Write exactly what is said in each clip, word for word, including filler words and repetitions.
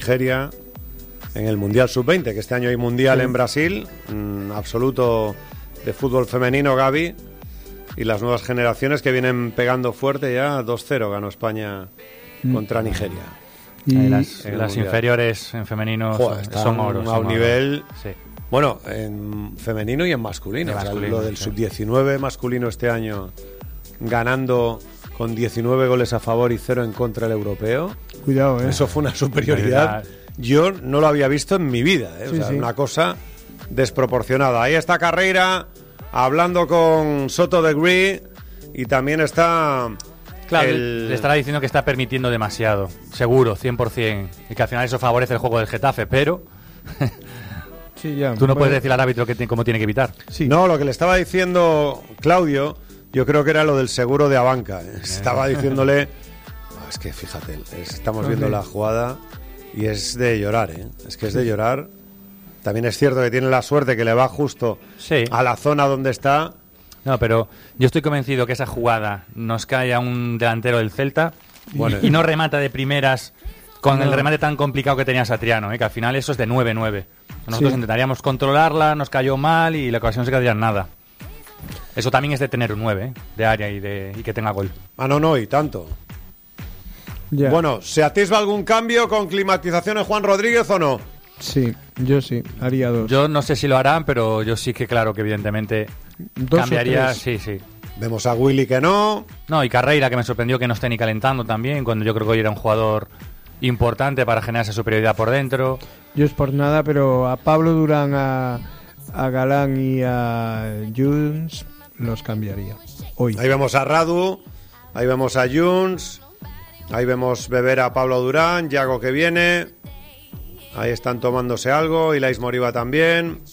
Nigeria en el Mundial sub veinte, que este año hay Mundial sí. en Brasil, mmm, absoluto de fútbol femenino, Gaby, y las nuevas generaciones que vienen pegando fuerte ya. Dos cero ganó España mm. contra Nigeria. Y las, las inferiores en femenino Joder, son, son oro. A un nivel... Sí. Bueno, en femenino y en masculino. masculino o sea, lo del sí. sub diecinueve masculino este año, ganando con diecinueve goles a favor y cero en contra el europeo. Cuidado, ¿eh? Eso fue una superioridad. Yo no lo había visto en mi vida, ¿eh? O sí, sea, sí. una cosa desproporcionada. Ahí está Carreira hablando con Soto de Gris y también está... Claro, el... le estará diciendo que está permitiendo demasiado, seguro, cien por ciento, y que al final eso favorece el juego del Getafe, pero... Sí, ya. Tú no puedes decir al árbitro que te, cómo tiene que evitar. Sí. No, lo que le estaba diciendo Claudio, yo creo que era lo del seguro de Abanca. ¿eh? Estaba diciéndole... No, es que fíjate, estamos viendo la jugada y es de llorar, ¿eh? Es que es de llorar. También es cierto que tiene la suerte que le va justo sí. a la zona donde está. No, pero yo estoy convencido que esa jugada nos cae a un delantero del Celta bueno, y, y no remata de primeras con no. el remate tan complicado que tenía Satriano, ¿eh? Que al final eso es de nueve nueve. Nosotros sí. intentaríamos controlarla, nos cayó mal y la ocasión se quedaría en nada. Eso también es de tener un nueve, ¿eh? De área y, de, y que tenga gol. Ah, no, no, y tanto. Yeah. Bueno, ¿se atisba algún cambio con climatización en Juan Rodríguez o no? Sí, yo sí, haría dos. Yo no sé si lo harán, pero yo sí que claro que evidentemente dos cambiaría, sí, sí. Vemos a Willy que no. No, y Carreira, que me sorprendió que no esté ni calentando también, cuando yo creo que hoy era un jugador importante para generar esa superioridad por dentro. Yo es por nada, pero a Pablo Durán, a, a Galán y a Junts los cambiaría hoy. Ahí vemos a Radu, ahí vemos a Junts, ahí vemos beber a Pablo Durán, Yago que viene. Ahí están tomándose algo, Ilais Moriba también.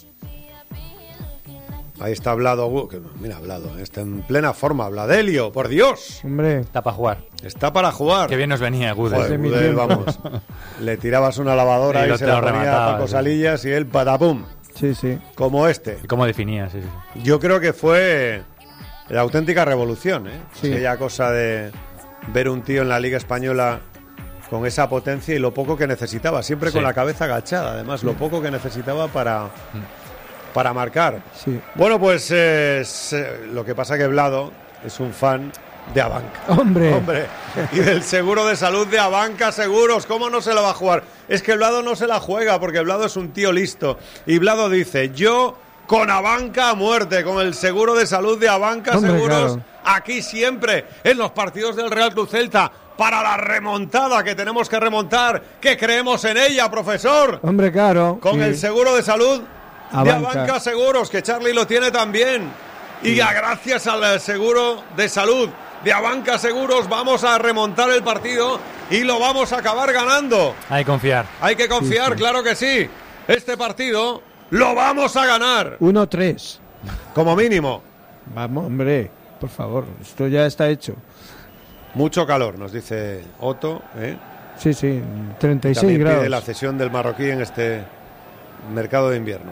Ahí está Vlado, mira Vlado, está en plena forma, Vladelio, por Dios. Hombre, está para jugar. Está para jugar. Qué bien nos venía Gudel. Joder, Gudel, vamos. Le tirabas una lavadora y, y se la ponía a Paco Salillas y él patapum. Sí, sí. Como este. ¿Y cómo definía? Sí, sí. Yo creo que fue la auténtica revolución, ¿eh? Sí. Aquella cosa de ver un tío en la Liga Española con esa potencia y lo poco que necesitaba, siempre sí. con la cabeza agachada, además, sí. lo poco que necesitaba para, para marcar. Sí. Bueno, pues eh, se, lo que pasa que Vlado es un fan de Abanca. ¡Hombre! ¡Hombre! Y del seguro de salud de Abanca Seguros, ¿cómo no se lo va a jugar? Es que Vlado no se la juega, porque Vlado es un tío listo. Y Vlado dice, yo con Abanca a muerte, con el seguro de salud de Abanca Hombre, Seguros, claro. aquí siempre, en los partidos del Real Club Celta, para la remontada que tenemos que remontar, que creemos en ella, profesor. Hombre, claro. Con sí. el seguro de salud Abanca. de Abanca Seguros, que Charlie lo tiene también. Y sí. gracias al seguro de salud de Abanca Seguros vamos a remontar el partido y lo vamos a acabar ganando. Hay que confiar. Hay que confiar, sí, sí. claro que sí. Este partido lo vamos a ganar. uno tres. Como mínimo. Vamos, hombre, por favor, esto ya está hecho. Mucho calor, nos dice Otto, ¿eh? Sí, sí, treinta y seis También grados. Pide la cesión del marroquí en este mercado de invierno.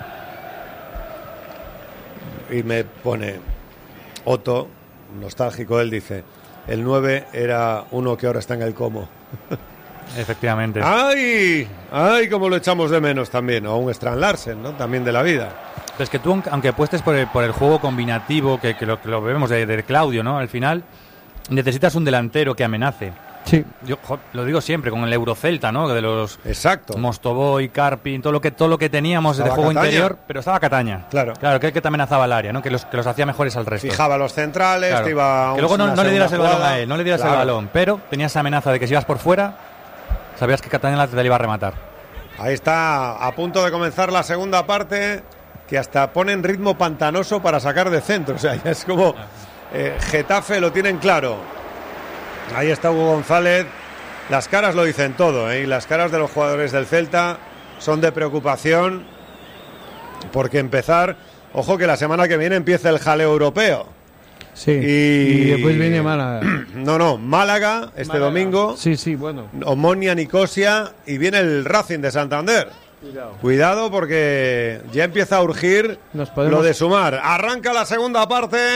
Y me pone Otto, nostálgico, él dice, el nueve era uno que ahora está en el Como. Efectivamente. ¡Ay! ¡Ay! Como lo echamos de menos también. O un Strand Larsen, ¿no? También de la vida. Pero es que tú, aunque apuestes por el, por el juego combinativo, que, que, lo, que lo vemos de, de Claudio, ¿no? Al final, necesitas un delantero que amenace. Sí. Yo jo, lo digo siempre, con el Eurocelta, ¿no? De los Exacto. Mostovoy, Carpin, todo lo que todo lo que teníamos estaba de juego Cataña. Interior, pero estaba Cataña. Claro. Claro, que, que te amenazaba el área, ¿no? Que los, que los hacía mejores al resto. Fijaba los centrales, claro. te iba a que luego no, no le dieras el balón a él, no le dieras claro. el balón, pero tenías esa amenaza de que si ibas por fuera, sabías que Cataña te la iba a rematar. Ahí está, a punto de comenzar la segunda parte, que hasta ponen ritmo pantanoso para sacar de centro. O sea, ya es como eh, Getafe lo tienen claro. Ahí está Hugo González. Las caras lo dicen todo, ¿eh? Y las caras de los jugadores del Celta son de preocupación, porque empezar, ojo que la semana que viene empieza el jaleo europeo. Sí, y, y después viene Málaga. No, no, Málaga este Málaga. domingo. Sí, sí, bueno. Omonia, Nicosia y viene el Racing de Santander. Cuidado. Cuidado porque ya empieza a urgir Nos podemos... lo de sumar. Arranca la segunda parte.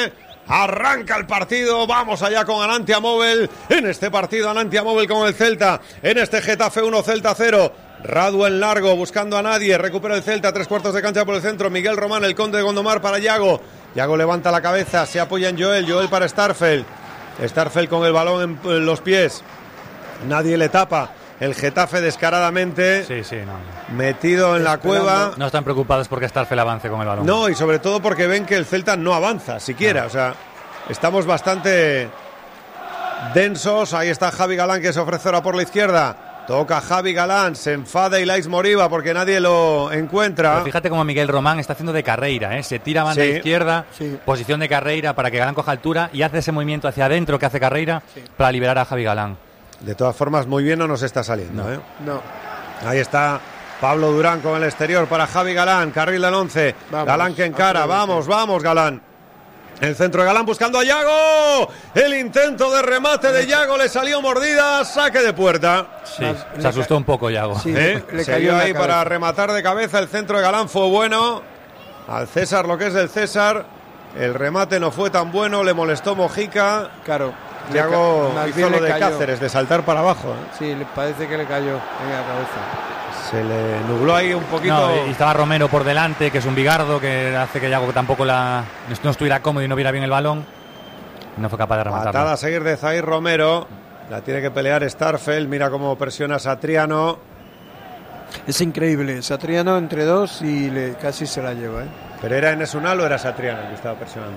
Arranca el partido, vamos allá con Anantia Móvil. En este partido Anantia Móvil con el Celta. En este Getafe uno, Celta cero. Radu en largo, buscando a nadie. Recupera el Celta, tres cuartos de cancha por el centro. Miguel Román, el conde de Gondomar para Yago. Yago levanta la cabeza, se apoya en Joel. Joel para Starfelt. Starfelt con el balón en, en los pies. Nadie le tapa. El Getafe descaradamente sí, sí, no. metido en la cueva. No están preocupados porque Starfelt avance con el balón. No, y sobre todo porque ven que el Celta no avanza siquiera. No. O sea, estamos bastante densos. Ahí está Javi Galán, que se ofrece ahora por la izquierda. Toca Javi Galán, se enfada Ilais Moriba porque nadie lo encuentra. Pero fíjate como Miguel Román está haciendo de carreira, ¿eh? Se tira a banda sí, izquierda, sí. Posición de carreira para que Galán coja altura y hace ese movimiento hacia adentro que hace Carreira sí. para liberar a Javi Galán. De todas formas, muy bien no nos está saliendo. No. ¿eh? no. Ahí está Pablo Durán con el exterior para Javi Galán, carril del once. Vamos, Galán que encara, vamos, vamos Galán. El centro de Galán buscando a Yago. El intento de remate de Yago le salió mordida, saque de puerta. Sí, se asustó un poco Yago. Sí, ¿Eh? Le Se cayó ahí para rematar de cabeza. El centro de Galán fue bueno. Al César lo que es del César. El remate no fue tan bueno, le molestó Mojica. Claro. Yago hizo lo de cayó. Cáceres, de saltar para abajo. ¿eh? Sí, le parece que le cayó en la cabeza. Se le nubló ahí un poquito. No, y estaba Romero por delante, que es un bigardo, que hace que Yago tampoco la, no estuviera cómodo y no viera bien el balón. No fue capaz de rematarlo. Patada a seguir de Zair Romero. La tiene que pelear Starfelt. Mira cómo presiona Satriano. Es increíble. Satriano entre dos y le, casi se la lleva. ¿eh? ¿Pero era Enes Unal o era Satriano el que estaba presionando?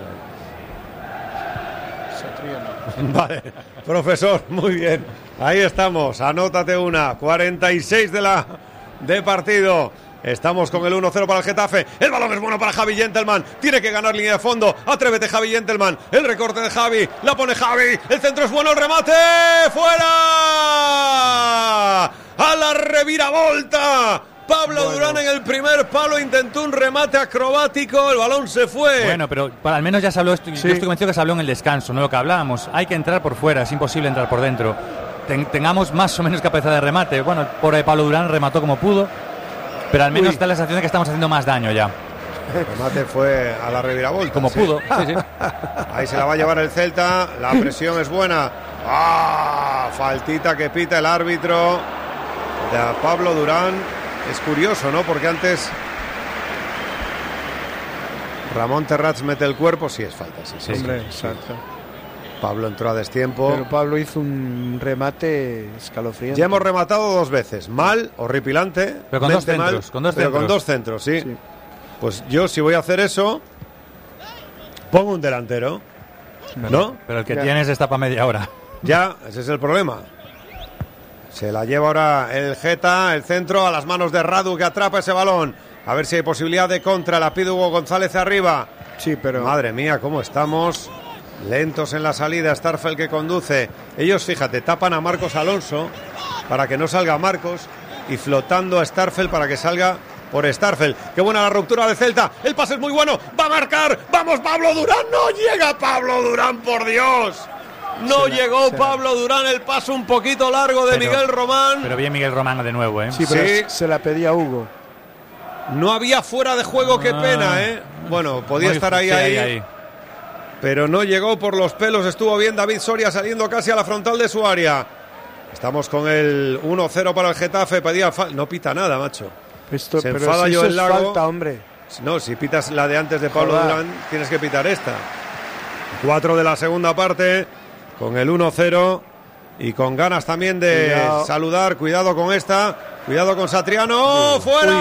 Vale, profesor, muy bien. Ahí estamos, anótate una. cuarenta y seis de la de partido. Estamos con el uno cero para el Getafe. El balón es bueno para Javi Gentleman. Tiene que ganar línea de fondo. Atrévete, Javi Gentleman. El recorte de Javi. La pone Javi. El centro es bueno. El remate. ¡Fuera! ¡A la reviravolta! Pablo bueno. Durán en el primer palo intentó un remate acrobático, el balón se fue. Bueno, pero para, al menos ya se habló, estoy, sí. yo estoy convencido que se habló en el descanso, no lo que hablábamos. Hay que entrar por fuera, es imposible entrar por dentro. Ten, tengamos más o menos capacidad de remate. Bueno, el pobre Pablo Durán remató como pudo, pero al menos Uy. da la sensación de que estamos haciendo más daño ya. El remate fue a la reviravolta. Como sí. pudo, sí, sí. Ahí se la va a llevar el Celta, la presión es buena. ¡Ah! Faltita que pita el árbitro de Pablo Durán. Es curioso, ¿no? Porque antes Ramón Terrats mete el cuerpo, sí es falta, sí, sí. Hombre, sí, exacto. Pablo entró a destiempo. Pero Pablo hizo un remate escalofriante. Ya hemos rematado dos veces, mal, horripilante. Pero con dos centros, mal, con dos pero centros. con dos centros, sí. sí. Pues yo si voy a hacer eso, pongo un delantero, pero, ¿no? Pero el que ya. tienes está para media hora. Ya, ese es el problema. Se la lleva ahora el Geta, el centro, a las manos de Radu, que atrapa ese balón. A ver si hay posibilidad de contra. La pide Hugo González arriba. Sí, pero... Madre mía, cómo estamos. Lentos en la salida. Starfelt que conduce. Ellos, fíjate, tapan a Marcos Alonso para que no salga Marcos. Y flotando a Starfelt para que salga por Starfelt. Qué buena la ruptura de Celta. El pase es muy bueno. Va a marcar. ¡Vamos, Pablo Durán! ¡No llega Pablo Durán, por Dios! No la, llegó Pablo la... Durán, el paso un poquito largo de pero, Miguel Román. Pero bien Miguel Román de nuevo, ¿eh? Sí, pero sí. se la pedía Hugo. No había fuera de juego, qué ah, pena, ¿eh? Bueno, podía estar ahí, sí, ahí, ahí. Pero no llegó por los pelos. Estuvo bien David Soria saliendo casi a la frontal de su área. Estamos con el uno cero para el Getafe. Pedía fa... No pita nada, macho. Esto, Se pero enfada si yo el lago. Falta, hombre. No, si pitas la de antes de Pablo Joder. Durán, tienes que pitar esta. Cuatro de la segunda parte. Con el uno cero y con ganas también de cuidado. saludar. Cuidado con esta. Cuidado con Satriano. Uy,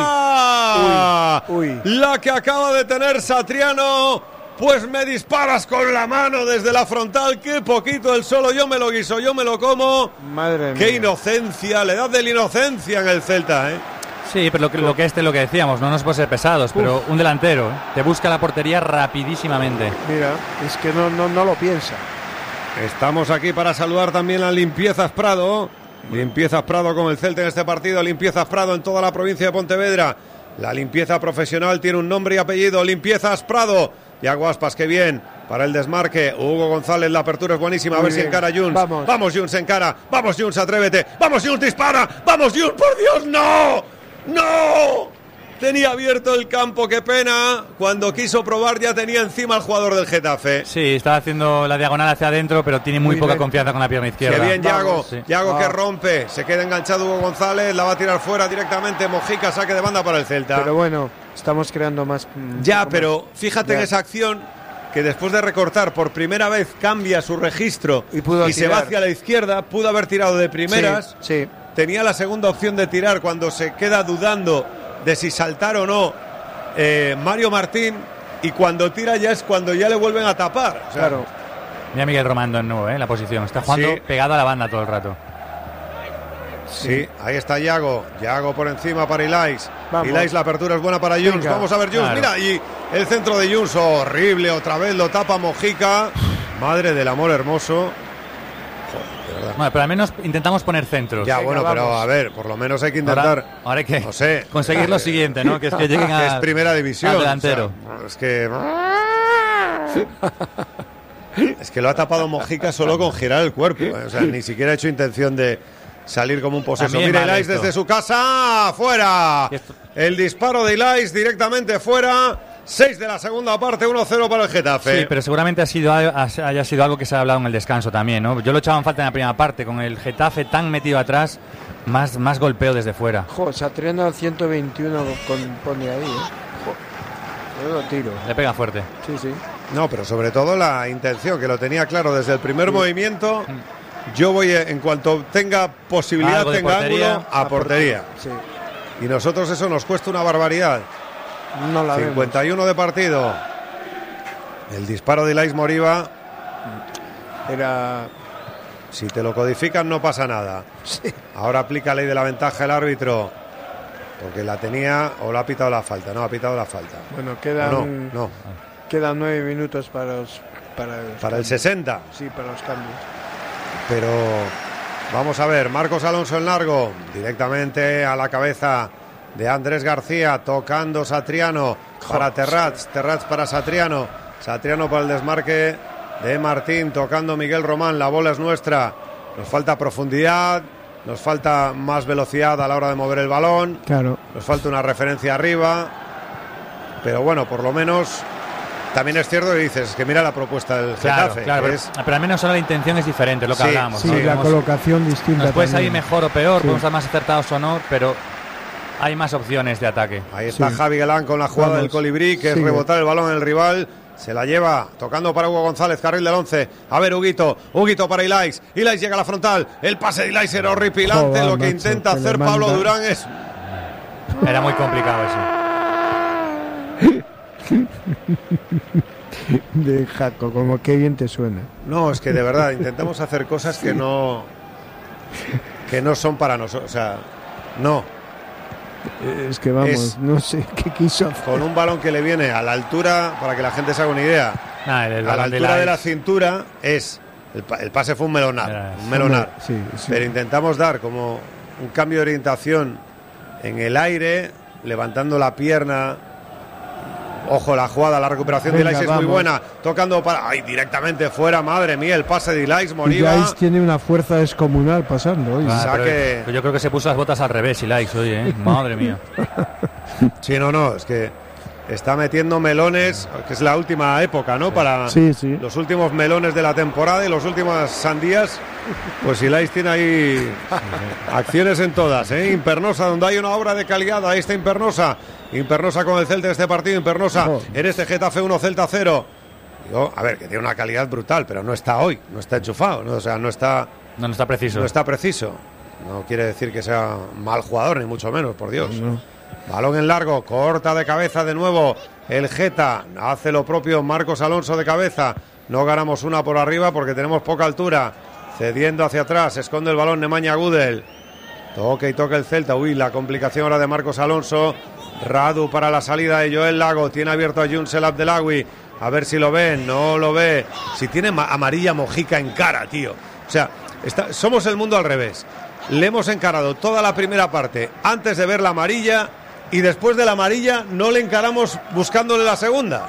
¡fuera! Uy, uy. La que acaba de tener Satriano. Pues me disparas con la mano desde la frontal. Qué poquito el solo. Yo me lo guiso, yo me lo como. Madre mía. Qué inocencia. La edad de la inocencia en el Celta, ¿eh? Sí, pero lo que, lo que este es lo que decíamos. No nos puede ser pesados, Uf. pero un delantero ¿eh? te busca la portería rapidísimamente. Mira, es que no, no, no lo piensa. Estamos aquí para saludar también a Limpiezas Prado. Limpiezas Prado con el Celta en este partido. Limpiezas Prado en toda la provincia de Pontevedra. La limpieza profesional tiene un nombre y apellido. Limpiezas Prado. Y Aguaspas, qué bien. Para el desmarque. Hugo González, la apertura es buenísima. A ver si encara Junts. Vamos. Vamos, Junts, encara. Vamos, Junts, atrévete. Vamos, Junts, dispara. Vamos, Junts, por Dios, no. No. Tenía abierto el campo, qué pena. Cuando quiso probar ya tenía encima al jugador del Getafe. Sí, estaba haciendo la diagonal hacia adentro, pero tiene muy, muy poca bien. confianza con la pierna izquierda. Qué bien, Yago. Sí. Yago ah. que rompe. Se queda enganchado Hugo González. La va a tirar fuera directamente. Mojica, saque de banda para el Celta. Pero bueno, estamos creando más. Ya, pero fíjate ya. en esa acción que después de recortar por primera vez cambia su registro y, pudo y se va hacia la izquierda. Pudo haber tirado de primeras. Sí, sí. Tenía la segunda opción de tirar cuando se queda dudando de si saltar o no eh, Mario Martín, y cuando tira ya es cuando ya le vuelven a tapar. O sea, claro. Mira Miguel Romando en nuevo, ¿eh? La posición. Está jugando sí. pegado a la banda todo el rato. Sí, sí. Ahí está Yago. Yago por encima para Ilais. Ilais, la apertura es buena para Junts. Venga. Vamos a ver Junts. Claro. Mira, y el centro de Junts, horrible. Otra vez lo tapa Mojica. Madre del amor hermoso. Bueno, pero al menos intentamos poner centros. Ya, bueno, Venga, pero a ver, por lo menos hay que intentar. Ahora, ahora hay que no sé, conseguir lo siguiente, ¿no? Que es que lleguen a. Que es primera división. Al delantero. O sea, es que. Es que lo ha tapado Mojica solo con girar el cuerpo. ¿eh? O sea, ni siquiera ha hecho intención de salir como un poseso. Mira, Ilais desde su casa. ¡Fuera! El disparo de Ilais directamente fuera. seis de la segunda parte, uno cero para el Getafe. Sí, pero seguramente ha sido, haya sido algo que se ha hablado en el descanso también, ¿no? Yo lo echaba en falta en la primera parte, con el Getafe tan metido atrás, más, más golpeo desde fuera. Jo, Satriano ciento veintiuno con, pone ahí, ¿eh? Jo, yo lo tiro. Le pega fuerte. Sí, sí. No, pero sobre todo la intención, que lo tenía claro desde el primer sí. movimiento. Yo voy, en cuanto tenga posibilidad, tenga ángulo, a portería. Sí. Y nosotros eso nos cuesta una barbaridad. No la cincuenta y uno de partido. El disparo de Ilais Moriba era. Si te lo codifican no pasa nada. Sí. Ahora aplica ley de la ventaja el árbitro, porque la tenía o le ha pitado la falta. No, ha pitado la falta. Bueno, quedan no, no. Quedan nueve minutos para los para, los para el sesenta. Sí, para los cambios. Pero vamos a ver, Marcos Alonso en largo, directamente a la cabeza de Andrés García, tocando Satriano para Terrats, Terrats para Satriano, Satriano para el desmarque de Martín, tocando Miguel Román, la bola es nuestra, nos falta profundidad, nos falta más velocidad a la hora de mover el balón, claro. Nos falta una referencia arriba, pero bueno, por lo menos también es cierto que dices que mira la propuesta del claro, Getafe. Claro, pero, es... pero al menos solo la intención es diferente, lo que sí, hablamos. Sí, ¿no? la Digamos, colocación distinta. Nos puede también. salir mejor o peor, sí. podemos estar más acertados o no, pero hay más opciones de ataque. Ahí está sí. Javi Galán con la jugada Vamos. del colibrí, que sí. es rebotar el balón en el rival. Se la lleva, tocando para Hugo González, carril del once. A ver, Huguito, Huguito para Ilais. Ilais llega a la frontal. El pase de Ilais era horripilante. Joder, Lo que macho, intenta que hacer le Pablo manda. Durán es... Era muy complicado eso. De Jaco, como qué bien te suena. No, es que de verdad, intentamos hacer cosas que no... Que no son para nosotros. O sea, no. Es que vamos, Es- no sé qué quiso hacer. Con un balón que le viene a la altura, para que la gente se haga una idea, Nah, el, el a la balón de altura de la Ilais. cintura es... El, pa- el pase fue un melonar, Era- un melonar. Sí, sí. Pero intentamos dar como un cambio de orientación en el aire, levantando la pierna. Ojo, la jugada, la recuperación Venga, de Ilais es muy vamos. buena. Tocando para... ¡Ay, directamente fuera! Madre mía, el pase de Ilais Moriba. Ilais tiene una fuerza descomunal pasando hoy. Ah, saque- pero yo creo que se puso las botas al revés, Ilais, oye, ¿eh? Madre mía. Sí, no, no, es que está metiendo melones, que es la última época, ¿no? Para Sí, sí. los últimos melones de la temporada y las últimas sandías. Pues Ilais tiene ahí acciones en todas, ¿eh? Impernosa, donde hay una obra de calidad, ahí está Impernosa. Impernosa con el Celta de este partido, Impernosa Ojo. en este Getafe uno, Celta cero. Yo, a ver, que tiene una calidad brutal, pero no está hoy, no está enchufado, ¿no? O sea, no está, No, no está preciso. no está preciso. No quiere decir que sea mal jugador, ni mucho menos, por Dios. No. Balón en largo, corta de cabeza de nuevo el Geta, hace lo propio Marcos Alonso de cabeza, no ganamos una por arriba porque tenemos poca altura, cediendo hacia atrás, esconde el balón Nemanja Gudel, toque y toque el Celta, uy, la complicación ahora de Marcos Alonso, Radu para la salida de Joel Lago, tiene abierto a Juns El Abdelawi, a ver si lo ven, no lo ve, si tiene ma- amarilla Mojica en cara, tío, o sea, está, somos el mundo al revés, le hemos encarado toda la primera parte antes de ver la amarilla, y después de la amarilla no le encaramos buscándole la segunda.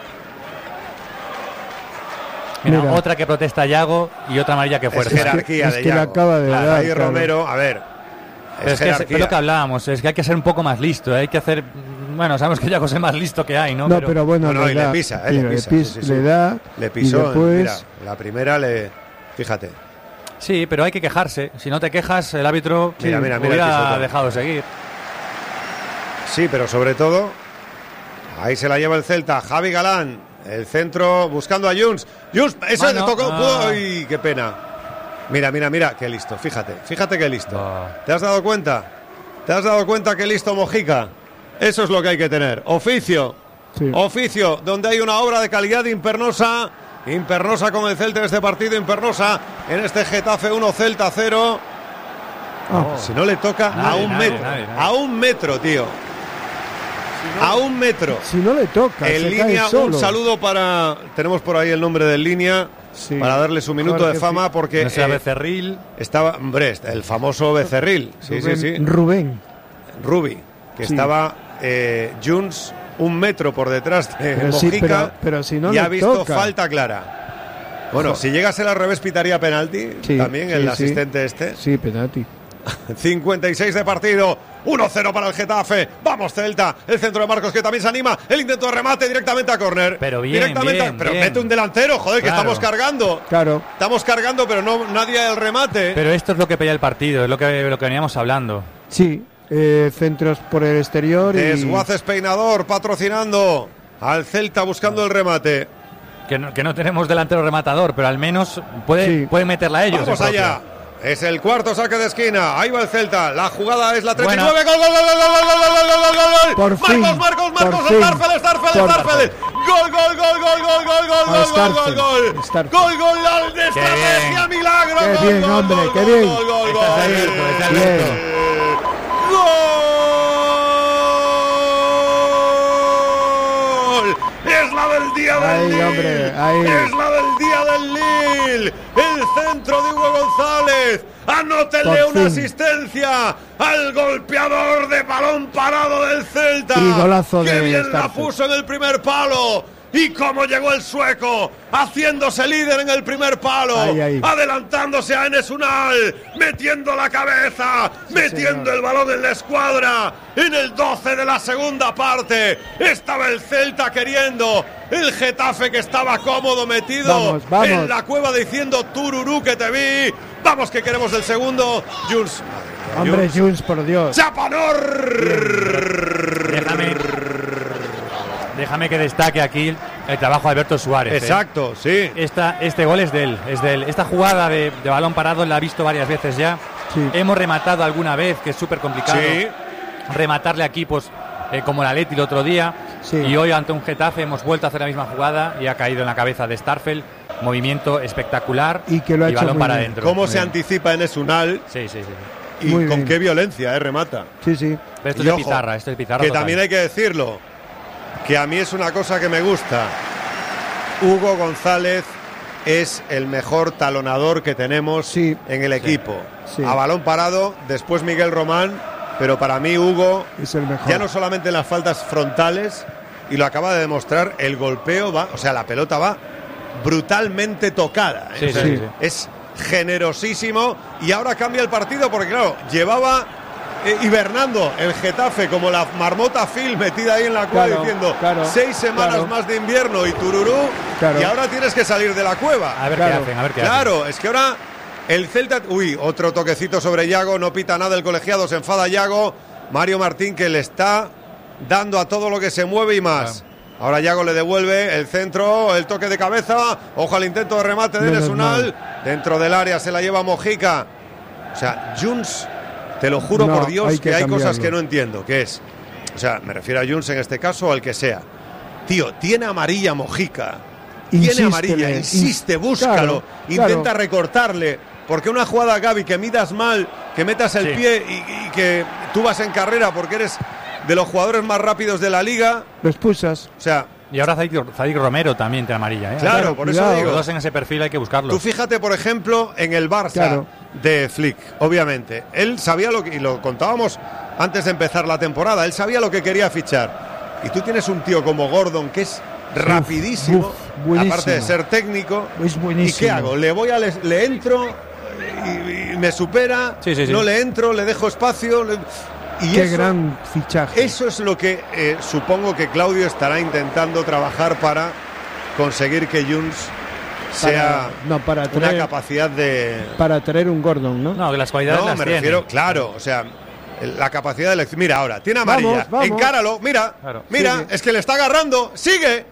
Mira, Mira. otra que protesta Yago y otra amarilla que Es fuerza. jerarquía es de que le Yago. acaba de Claro, dar, ahí claro. Romero, a ver, Pero es es que es, jerarquía. es lo que hablábamos, es que hay que ser un poco más listo, ¿eh? Hay que hacer Bueno, sabemos que Yago es el más listo que hay, ¿no? No, pero, pero bueno, no, no, le, y da, le pisa, eh, mira, le pisa. Le, pis, sí, sí, sí. le da. Le pisó. Y después... Mira, la primera le. Fíjate. Sí, pero hay que quejarse. Si no te quejas, el árbitro Mira, mira, mira, hubiera el pisoto. dejado seguir. Sí, pero sobre todo, ahí se la lleva el Celta. Javi Galán, el centro buscando a Junts. Junts, eso le tocó. Ah. Pudo, ¡ay, qué pena! Mira, mira, mira, qué listo. Fíjate, fíjate qué listo. Ah. ¿Te has dado cuenta? ¿Te has dado cuenta qué listo Mojica? Eso es lo que hay que tener. Oficio. Sí. Oficio, donde hay una obra de calidad impernosa. Impernosa con el Celta en este partido. Impernosa en este Getafe uno, Celta cero. Ah. Si no le toca Nadie, a un nadie, metro. nadie, nadie. A un metro, tío. A un metro. Si no le toca, En se línea, cae solo. un saludo para. Tenemos por ahí el nombre del línea. Sí. Para darle su minuto Jorge de fama porque No sea eh, Becerril. estaba, hombre, el famoso Becerril, sí, Rubén, sí, sí, Rubén. Rubi, que Sí. estaba eh, Junts un metro por detrás de Pero sí, Mojica pero- pero si no y le ha visto toca. falta clara. Bueno, si llegase al revés pitaría penalti, Sí, también sí, el sí. asistente este. Sí, penalti. cincuenta y seis de partido, uno cero para el Getafe. Vamos Celta, el centro de Marcos que también se anima, el intento de remate directamente a córner. Pero bien, directamente a- bien, pero bien. mete un delantero, joder, que Claro. estamos cargando. Claro. Estamos cargando, pero no nadie el remate. Pero esto es lo que pedía el partido, es lo que, lo que veníamos hablando. Sí, eh, centros por el exterior y... Desguaces Peinador patrocinando al Celta buscando el remate. Que no, que no tenemos delantero rematador, pero al menos puede, Sí. pueden meterla a ellos. Vamos en propia. allá. Es el cuarto saque de esquina. Ahí va el Celta. La jugada es la treinta y nueve. Buena. Gol, gol, gol, gol, gol, gol, gol, gol, gol, gol, gol. Por Marcos, fin, Marcos, por Marcos. fin. Starfel, Starfel, Por- Starfel. Gol, gol, gol, gol, gol, gol, gol, A gol, gol, Starfel, gol, Starfel. gol. Gol, gol, gol de estrategia, bien. milagro. Qué Gol, bien, gol, hombre, gol, qué gol, bien. Gol, gol, Está gol. abierto, está Bien. abierto. ¡Gol! ¡Es la del día del Ahí, Lille! hombre, ahí. ¡Es la del día del Lille! ¡El centro de Hugo González! ¡Anótenle Por una fin. asistencia al golpeador de balón parado del Celta! Y golazo ¡Qué de bien la Starfel. puso en el primer palo! ¡Y cómo llegó el sueco! Haciéndose líder en el primer palo, Ahí, ahí. adelantándose a Enes Unal, metiendo la cabeza, metiendo el balón en la escuadra. En el doce de la segunda parte estaba el Celta queriendo, el Getafe que estaba cómodo metido Vamos, vamos. en la cueva diciendo tururú que te vi. Vamos que queremos el segundo. Jules. Hombre, Junts, por Dios. Chapanor. Déjame, déjame que destaque aquí el trabajo de Alberto Suárez. ¿eh? Exacto, sí. Esta, este gol es de él, es de él. Esta jugada de, de balón parado la ha visto varias veces ya. Sí. Hemos rematado alguna vez, que es súper complicado. Sí. Rematarle aquí, pues, eh, como la Leti el otro día. Sí. Y hoy ante un Getafe hemos vuelto a hacer la misma jugada y ha caído en la cabeza de Starfel. Movimiento espectacular Y que lo ha hecho balón muy para bien. adentro. Cómo se Bien. anticipa Enes Unal Sí, sí, sí. y Muy con bien. qué violencia, eh, remata. Sí, sí. Pero esto Y es de ojo, pizarra, esto es de pizarra. Que total. también hay que decirlo, que a mí es una cosa que me gusta. Hugo González es el mejor talonador que tenemos Sí. en el equipo. Sí. A balón parado, después Miguel Román, pero para mí Hugo, Es el mejor. ya no solamente en las faltas frontales, y lo acaba de demostrar, el golpeo va, o sea, la pelota va brutalmente tocada. ¿eh? Sí, O sea, sí, sí. Es generosísimo y ahora cambia el partido porque, claro, llevaba eh, hibernando el Getafe como la marmota Phil metida ahí en la cueva Claro, diciendo claro, seis semanas claro. más de invierno y tururú, Claro. y ahora tienes que salir de la cueva. A ver Claro. qué hacen, a ver qué hacen. Claro, es que ahora el Celta... Uy, otro toquecito sobre Yago, no pita nada el colegiado, se enfada Yago. Mario Martín que le está dando a todo lo que se mueve y más. Claro. Ahora Yago le devuelve el centro, el toque de cabeza, ojo al intento de remate de Menos Enes Unal. mal. Dentro del área se la lleva Mojica. O sea, Junts, te lo juro No, por Dios hay que, que hay cosas cambiarlo. que no entiendo. ¿Qué es? O sea, me refiero a Junts en este caso o al que sea. Tío, tiene amarilla Mojica. Tiene Insístele, amarilla, insiste, ins- búscalo, claro, intenta claro. recortarle, porque una jugada, Gaby, que midas mal, que metas el Sí. pie y, y que tú vas en carrera porque eres de los jugadores más rápidos de la liga, Lo expulsas. o sea, Y ahora Zadik, Zadik Romero también tiene amarilla, ¿eh? claro, Claro, por cuidado. eso Los digo. dos en ese perfil hay que buscarlos. Tú fíjate, por ejemplo, en el Barça Claro. de Flick, obviamente. Él sabía lo que, y lo contábamos antes de empezar la temporada, él sabía lo que quería fichar. Y tú tienes un tío como Gordon que es rapidísimo, uf, buenísimo. aparte de ser técnico. Es buenísimo. ¿Y qué hago? ¿Le voy a le, le entro y, y me supera? Sí, sí, sí. ¿No le entro? ¿Le dejo espacio? Le- Y Qué eso, gran fichaje. Eso es lo que eh, supongo que Claudio estará intentando trabajar para conseguir que Junts sea Para- no, para una traer- capacidad de... Para traer un Gordon, ¿no? No, que las cualidades No, las me tiene. refiero, claro, o sea, la capacidad de elección. Mira ahora, tiene amarilla, Vamos, vamos. encáralo, mira, Claro. mira, Sigue. es que le está agarrando, sigue.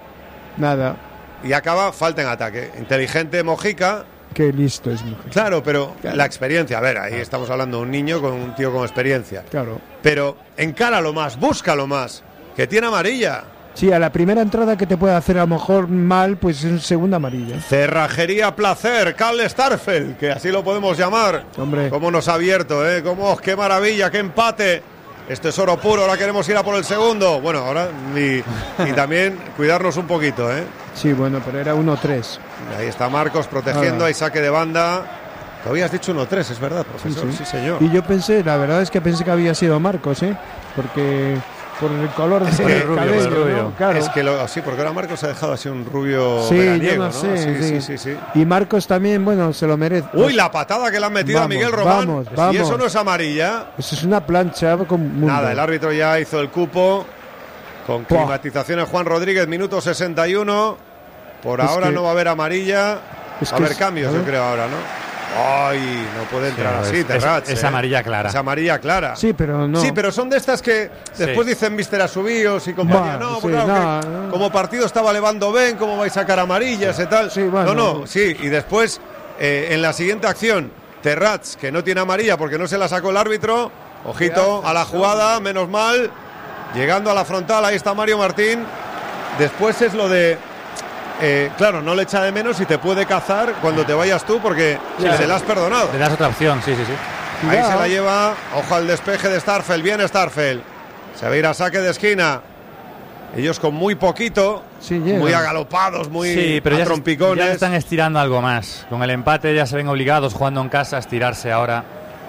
Nada. Y acaba, falta en ataque. Inteligente Mojica, Qué listo es mujer. claro, pero Claro. la experiencia, a ver, ahí estamos hablando de un niño con un tío con experiencia. Claro. Pero encáralo más, búscalo más, que tiene amarilla. Sí, a la primera entrada que te puede hacer a lo mejor mal, pues es segunda amarilla. Cerrajería Placer, Karl Starfeld, que así lo podemos llamar. Hombre. Cómo nos ha abierto, ¿eh? Cómo, qué maravilla, qué empate. Esto es oro puro, ahora queremos ir a por el segundo. Bueno, ahora y, y también cuidarnos un poquito, ¿eh? Sí, bueno, pero era uno tres. Ahí está Marcos protegiendo, Ah. hay saque de banda. Te habías dicho uno tres, es verdad, Sí, profesor. sí. Sí, señor. Y yo pensé, la verdad es que pensé que había sido Marcos, ¿eh? Porque por el color Es del que- rubio, cabello, por el rubio. ¿no? Claro. Es que lo, sí, porque ahora Marcos ha dejado así un rubio Sí, yo veraniego, no sé, Sí, sí, sí. sí, sí. Y Marcos también, bueno, se lo merece. Uy, la patada que le han metido Vamos, a Miguel Román. vamos, Y vamos. eso no es amarilla. Eso es una plancha con mundo. Nada, el árbitro ya hizo el cupo. Con Buah. climatizaciones Juan Rodríguez, minuto sesenta y uno. Por Es ahora que- no va a haber amarilla. es Va a que haber es- cambios, a yo ver. creo, ahora, ¿no? Ay, no puede entrar Sí, así, es- Terrats. es ¿eh? amarilla clara. Es amarilla clara. Sí, pero no. Sí, pero son de estas que después Sí. dicen Mister Asubíos y compañía. Buah, no, sí, pues claro no, que no. como partido estaba levando Ben, ¿cómo vais a sacar amarillas y tal? Sí, bueno. No, no, sí. Y después, eh, en la siguiente acción, Terrats, que no tiene amarilla porque no se la sacó el árbitro. Ojito a la jugada, menos mal. Llegando a la frontal, ahí está Mario Martín. Después es lo de... eh, claro, no le echa de menos y te puede cazar cuando te vayas tú porque Ya. se la has perdonado. Le das otra opción, sí, sí, sí. Ahí Cuidado. se la lleva, ojo al despeje de Starfeld, bien Starfeld. Se va a ir a saque de esquina. Ellos con muy poquito, Sí, llegan. muy agalopados, muy Sí, pero a ya, se- trompicones. ya están estirando algo más. Con el empate ya se ven obligados, jugando en casa, a estirarse ahora.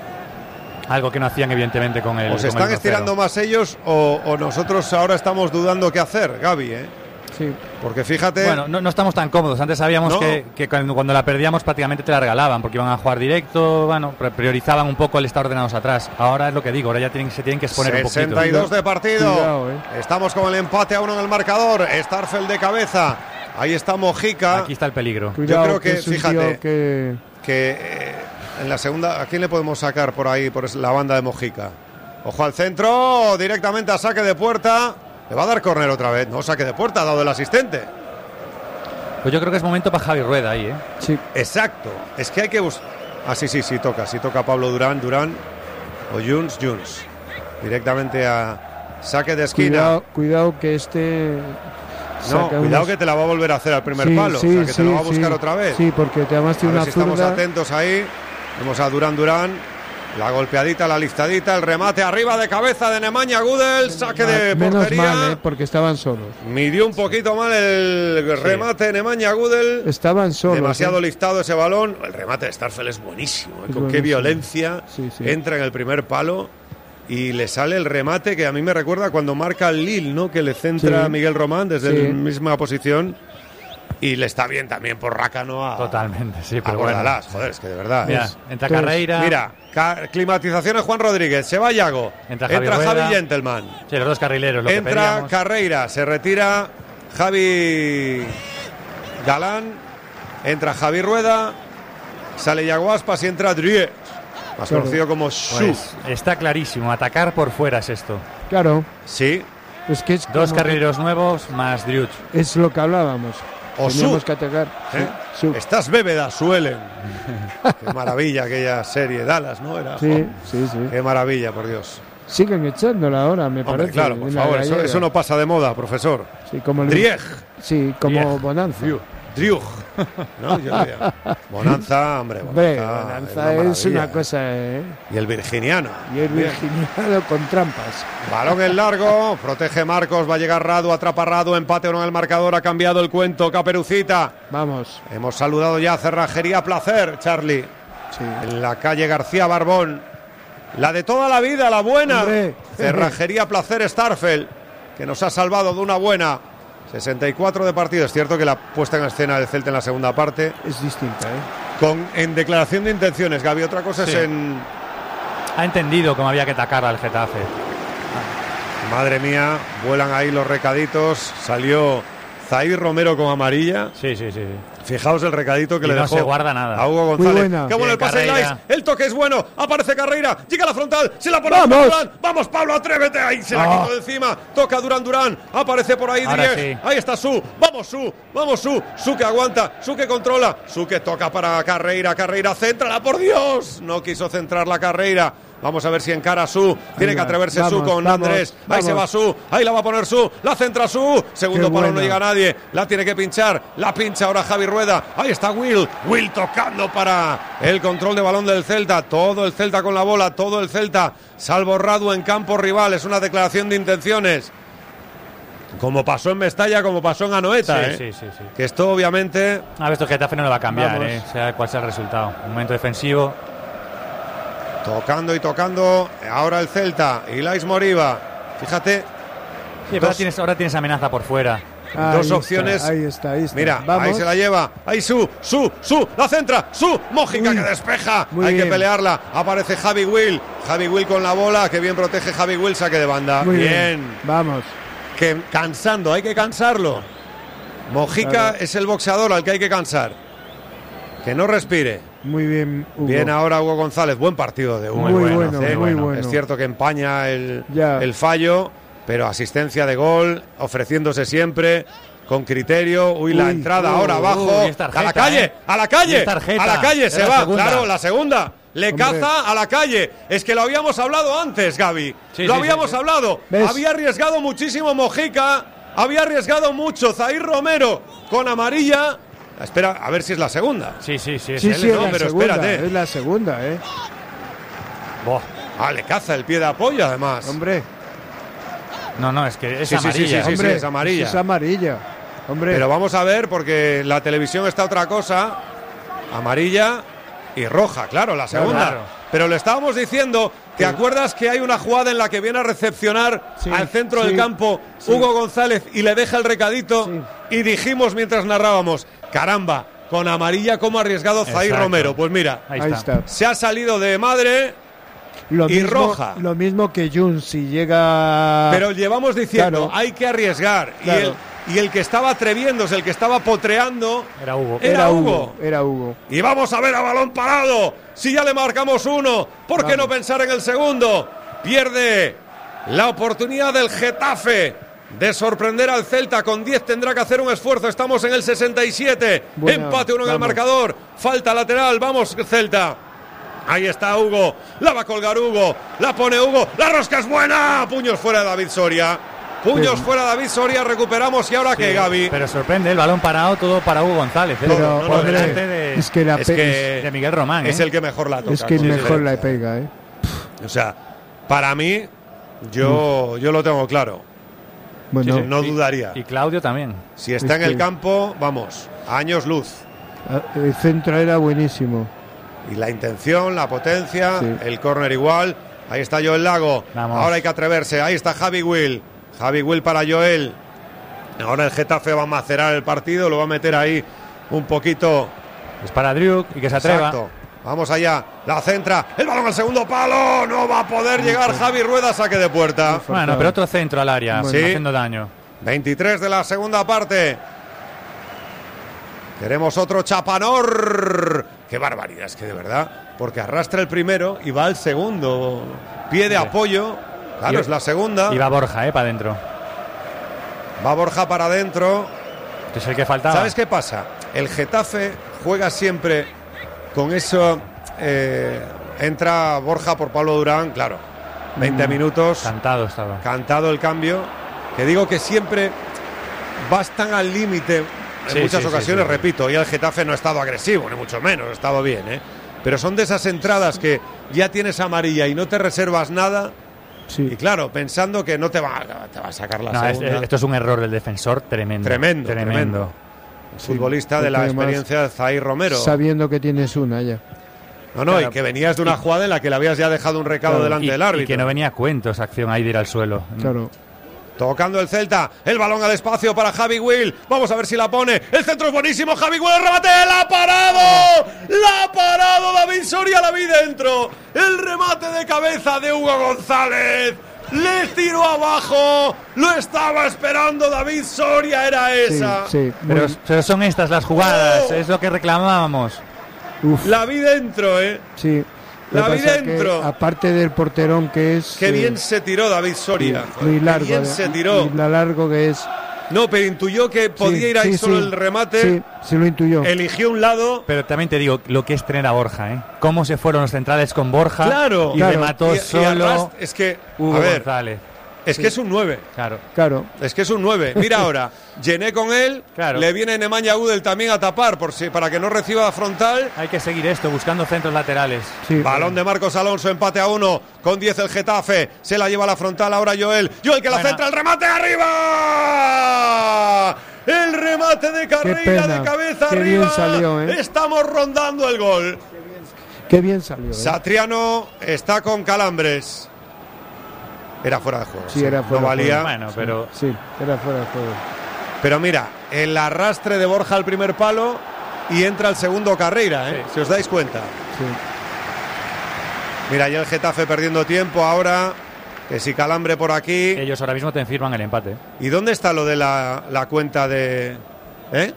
Algo que no hacían, evidentemente, con el. ¿O se con están el estirando trofeo. más ellos o, o nosotros ahora estamos dudando qué hacer, Gaby? ¿eh? Sí. Porque fíjate, Bueno, no, no estamos tan cómodos. Antes sabíamos No. que, que cuando, cuando la perdíamos prácticamente te la regalaban porque iban a jugar directo, bueno, pre- priorizaban un poco el estar ordenados atrás. Ahora es lo que digo, ahora ya tienen, se tienen que exponer un sesenta y poquito. dos de partido. Cuidado, eh. Estamos con el empate a uno en el marcador. Starfeld de cabeza. Ahí está Mojica. Aquí está el peligro. Cuidado, creo que, es un fíjate, tío que... que eh, en la segunda, ¿a quién le podemos sacar por ahí, por es- la banda de Mojica? Ojo al centro, directamente a saque de puerta. Le va a dar córner otra vez, no saque de puerta, ha dado el asistente. Pues yo creo que es momento para Javi Rueda ahí, ¿eh? Sí. Exacto, es que hay que buscar. Ah, sí, sí, sí, toca, sí toca Pablo Durán, Durán o Junts, Junts. Directamente a saque de esquina. Cuidado, cuidado que este... No, saca cuidado unos- que te la va a volver a hacer al primer Sí, palo, sí, o sea que sí, te lo va a buscar sí. otra vez. Sí, porque además A tiene ver una si estamos zurda. atentos ahí. Vemos a Durán Durán. La golpeadita, la listadita, el remate arriba de cabeza de Nemanja Gudel. Saque de Menos portería. mal, eh, porque estaban solos. Midió un poquito mal el remate de Nemanja Gudel. Estaban solos. Demasiado eh. listado ese balón. El remate de Starfeld es buenísimo. ¿eh? Es Con qué buenísimo. violencia Sí, sí. entra en el primer palo. Y le sale el remate que a mí me recuerda cuando marca el Lille, ¿no? Que le centra Sí. a Miguel Román desde Sí. la misma posición. Y le está bien también por Rácano a, Totalmente, sí, a pero bueno. Bordalás. Joder, es que de verdad. Mira, es- entra Entonces, Carreira. Mira, ca- climatizaciones Juan Rodríguez, se va Yago, Entra entra, Javi Javi Rueda. Gentleman, Sí, los dos carrileros, lo que entra pedíamos. Carreira, se retira Javi Galán, entra Javi Rueda, sale Yago Aspas y entra Drieux, más Claro. conocido como Shu. Pues, está clarísimo, atacar por fuera es esto. Claro, Sí, es que es, Dos como- carrileros nuevos más Driuch. es lo que hablábamos. O Teníamos Su. que atacar. ¿eh? Sí, Su. Estas bébedas suelen. Qué maravilla aquella serie, Dallas, ¿no? Era, Sí, jo, sí, sí. qué maravilla, por Dios. Siguen echándola ahora, me Hombre, parece. claro, por en la favor, eso, gallega. eso no pasa de moda, profesor. Sí, como el- Drieg. Sí, como Drieg. Bonanza. Driug. ¿No? Yo diría, Bonanza, hombre. Hombre, Bonanza, Bonanza es es una una maravilla, cosa, ¿eh? ¿eh? Y el virginiano. Y el Bien. virginiano con trampas. Balón en largo, protege Marcos, va a llegar Radu, atrapa Radu, empate o no en el marcador, ha cambiado el cuento, Caperucita. Vamos. Hemos saludado ya a Cerrajería Placer, Charlie, Sí. en la calle García Barbón. La de toda la vida, la buena. Hombre. Cerrajería Placer Starfeld, que nos ha salvado de una buena. sesenta y cuatro de partido. Es cierto que la puesta en escena del Celta en la segunda parte, Es distinta, ¿eh? con, en declaración de intenciones, Gaby. Otra cosa Sí. es en, ha entendido cómo había que atacar al Getafe. Madre mía, vuelan ahí los recaditos. Salió Zair Romero con amarilla. Sí, sí, sí. Fijaos el recadito que y le no dejó se guarda nada. a Hugo González. Qué bueno Bien, el pase de Carreira. Lais. El toque es bueno. Aparece Carreira. Llega a la frontal. Se la pone ¡Vamos! a Durán. Vamos, Pablo, atrévete. Ahí se la Ah. quitó de encima. Toca Durán Durán. Aparece por ahí Ahora Drieg. sí. Ahí está Su. Vamos, Su. Vamos, Su. Su que aguanta. Su que controla. Su que toca para Carreira. Carreira, céntrala, por Dios. No quiso centrar la Carreira. Vamos a ver si encara Su. Tiene Venga, que atreverse vamos, Su con vamos, Andrés. Ahí vamos. se va Su. Ahí la va a poner Su. La centra Su. Segundo Qué palo, buena. no llega nadie. La tiene que pinchar. La pincha ahora Javi Rueda. Ahí está Will. Will tocando para el control de balón del Celta. Todo el Celta con la bola. Todo el Celta. Salvo Radu en campo rival. Es una declaración de intenciones. Como pasó en Mestalla, como pasó en Anoeta. Sí, ¿eh? sí, sí, sí. Que esto obviamente. A ver, esto Getafe no le va a cambiar, Vamos. eh, sea cual sea el resultado. Un momento defensivo. Tocando y tocando. Ahora el Celta. Ilais Moriba. Fíjate. Sí, pero ahora Dos- tienes, ahora tienes amenaza por fuera. Ahí Dos está, opciones. ahí está, ahí está. Mira, Vamos. ahí se la lleva. Ahí Su, Su, Su, la centra. Su, Mójica Uy, que despeja. muy Hay que bien. pelearla. Aparece Javi Will. Javi Will con la bola. Que bien protege Javi Will. Saque de banda. Muy bien. bien. Vamos. Que cansando, hay que cansarlo. Mojica Claro. es el boxeador al que hay que cansar. Que no respire. Muy bien, Hugo. Bien ahora Hugo González. Buen partido de Hugo. Muy bueno, bueno, ¿eh? muy bueno. Es cierto que empaña el, Ya. el fallo, pero asistencia de gol, ofreciéndose siempre con criterio. Uy, la Uy, entrada uy, ahora abajo. uy, es tarjeta, a la calle, ¿eh? a la Y calle, es tarjeta. a la calle Es se la va. segunda. Claro, la segunda. Le Hombre. caza a la calle. Es que lo habíamos hablado antes, Gaby. Sí, lo sí, habíamos sí, sí. hablado. ¿Ves? Había arriesgado muchísimo Mojica. Había arriesgado mucho Zair Romero con amarilla. Espera, a ver si es la segunda. Sí, sí, sí. Es Sí, él, sí, ¿no? es la pero segunda. espérate. Es la segunda, ¿eh? Buah. Ah, le caza el pie de apoyo además. Hombre, No, no, es que es Sí, sí, sí, amarilla. sí, sí. hombre. es amarilla. Es amarilla. Hombre. Pero vamos a ver, porque la televisión está otra cosa. Amarilla y roja, claro, la segunda. Claro. Pero le estábamos diciendo, ¿te acuerdas que hay una jugada en la que viene a recepcionar Sí, al centro sí, del campo sí. Hugo González y le deja el recadito? Sí. Y dijimos mientras narrábamos, caramba, con amarilla como ha arriesgado Zair Exacto. Romero. Pues mira, Ahí Ahí está. está. se ha salido de madre, Lo y mismo, roja. Lo mismo que Jun, si llega. pero llevamos diciendo, Claro. hay que arriesgar. Y, Claro. el, y el que estaba atreviéndose, el que estaba potreando, Era Hugo. era Hugo. Era Hugo. Y vamos a ver a balón parado. Si ya le marcamos uno, ¿por qué Vamos. no pensar en el segundo? Pierde la oportunidad del Getafe de sorprender al Celta. Con diez tendrá que hacer un esfuerzo. Estamos en el sesenta y siete. Bueno, Empate uno en el vamos. marcador. Falta lateral. Vamos, Celta. Ahí está Hugo. La va a colgar Hugo. La pone Hugo. La rosca es buena. Puños fuera de David Soria. Puños Sí. fuera David Soria. Recuperamos. ¿Y ahora qué, Gaby? Pero sorprende el balón parado, todo para Hugo González. ¿eh? Pero, no, no, por hombre, delante de, es que la Es pe- que de Miguel Román. es ¿eh? el que mejor la toca. es que con mejor diferencia. la pega, ¿eh? O sea, para mí, yo, yo lo tengo claro. Bueno, Sí, sí. No Y- dudaría. Y Claudio también. Si está Es en el que- campo, vamos, a años luz. a- el centro era buenísimo. Y la intención, la potencia, Sí. el córner igual. Ahí está Joel Lago. Vamos. Ahora hay que atreverse. Ahí está Javi Will. Javi Will para Joel. Ahora el Getafe va a macerar el partido, lo va a meter ahí un poquito. Es para Driuk y que se atreva. Exacto. Vamos allá. La centra. El balón al segundo palo. No va a poder llegar Javi Rueda. Saque de puerta. Bueno, pero otro centro al área, Bueno. Sí. haciendo daño. veintitrés de la segunda parte. Queremos otro Chapanor. Qué barbaridad, es que de verdad. Porque arrastra el primero y va al segundo. Pie de Sí. apoyo. Claro, Y- es la segunda. Y va Borja, ¿eh? Para adentro. Va Borja para adentro. Que es el que faltaba. ¿Sabes qué pasa? El Getafe juega siempre con eso. eh, entra Borja por Pablo Durán, claro. veinte minutos. Cantado estaba. Cantado el cambio. Que digo que siempre vas tan al límite en Sí, muchas sí, sí, ocasiones, sí. repito, y el Getafe no ha estado agresivo, ni mucho menos, ha estado bien, ¿eh? Pero son de esas entradas que ya tienes amarilla y no te reservas nada, y Sí. claro, pensando que no te va, te va a sacar la No, es- segunda. esto es un error del defensor tremendo. Tremendo, Tremendo. tremendo. Futbolista de la porque además, experiencia de Zair Romero. Sabiendo que tienes una ya. No, no, Claro. y que venías de una jugada en la que le habías ya dejado un recado Claro. delante Y, del y árbitro. que no venía a cuento esa acción ahí de ir al suelo. Claro. Tocando el Celta, el balón al espacio para Javi Will. Vamos a ver si la pone. El centro es buenísimo. Javi Will, el remate. ¡La ha parado! ¡La ha parado David Soria! La vi dentro. El remate de cabeza de Hugo González. Le tiró abajo. Lo estaba esperando David Soria. Era esa. Sí, sí. Pero, pero son estas las jugadas. Oh. Es lo que reclamábamos. Uf. La vi dentro, ¿eh? Sí. La vi dentro. Que, aparte del porterón que es... Qué eh, bien se tiró David Soria. Sí, muy largo. Qué bien eh, se tiró. Y la largo que es... No, pero intuyó que podía sí, ir ahí sí, solo sí. el remate. Sí, sí lo intuyó. Eligió un lado. Pero también te digo lo que es tener a Borja, ¿eh? Cómo se fueron los centrales con Borja. Claro. Y Claro. remató Y- y solo además, es que, Hugo a ver, González. es que es un nueve. Claro. Claro. Es que es un nueve. Mira ahora, llené con él, Claro. le viene Nemanja Udel también a tapar por si, para que no reciba frontal. Hay que seguir esto, buscando centros laterales. Sí. Balón de Marcos Alonso, empate a uno, con diez el Getafe, se la lleva a la frontal ahora Joel, Joel que la Bueno. centra, el remate arriba, el remate de carrera pena, de cabeza qué arriba, bien salió, ¿eh? Estamos rondando el gol. Qué bien salió. ¿eh? Satriano está con calambres. Era fuera de juego. Sí, era fuera no de valía. juego. Bueno, pero Sí, era fuera de juego. Pero mira, el arrastre de Borja al primer palo y entra el segundo Carreira, ¿eh? Sí. Si os dais cuenta. Sí. Mira, ya el Getafe perdiendo tiempo ahora. Que si calambre por aquí. ellos ahora mismo te firman el empate. ¿Y dónde está lo de la, la cuenta de. ¿Eh?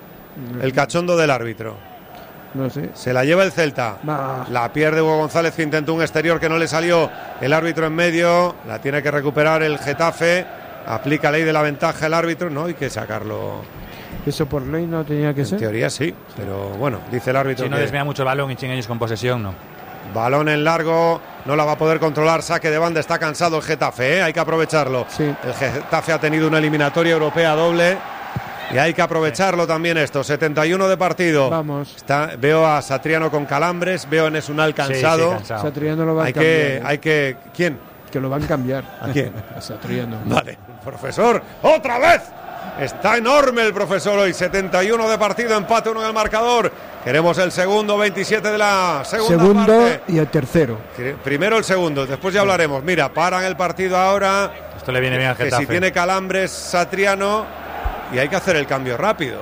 El cachondo del árbitro. No sé. Se la lleva el Celta. Bah. La pierde Hugo González, que intentó un exterior que no le salió. El árbitro en medio. La tiene que recuperar el Getafe. Aplica ley de la ventaja el árbitro. No hay que sacarlo. Eso por ley no tenía que En ser. teoría sí. Pero bueno, dice el árbitro Si no que desvía mucho el balón y Chingueños con posesión, no. balón en largo. No la va a poder controlar. Saque de banda. Está cansado el Getafe, ¿eh? Hay que aprovecharlo. Sí. El Getafe ha tenido una eliminatoria europea doble. Y hay que aprovecharlo también esto. setenta y uno de partido. Vamos. Está, veo a Satriano con calambres, veo a Nesunal cansado. Sí, sí, cansado. Satriano lo va Hay a cambiar. que, ¿eh? hay que. ¿Quién? Que lo van a cambiar. ¿A quién? A Satriano. Vale, profesor, otra vez. Está enorme el profesor hoy. setenta y uno de partido, empate uno en el marcador. Queremos el segundo, veintisiete de la segunda Segundo parte. y el tercero. Primero el segundo, después ya hablaremos. Mira, paran el partido ahora. Esto le viene bien al Que Getafe. si tiene calambres Satriano. Y hay que hacer el cambio rápido.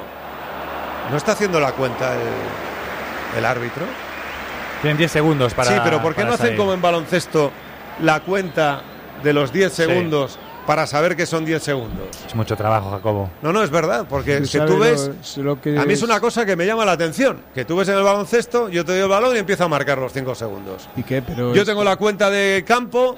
¿No está haciendo la cuenta el, el árbitro? Tienen diez segundos para. Sí, pero ¿por qué para no hacen salir? como en baloncesto la cuenta de los diez Sí. segundos para saber que son diez segundos? Es mucho trabajo, Jacobo. No, no, es verdad, porque Tú si sabes tú ves... lo- lo que A mí es una cosa que me llama la atención, que tú ves en el baloncesto, yo te doy el balón y empiezo a marcar los cinco segundos. ¿Y qué? Pero Yo es- tengo la cuenta de campo,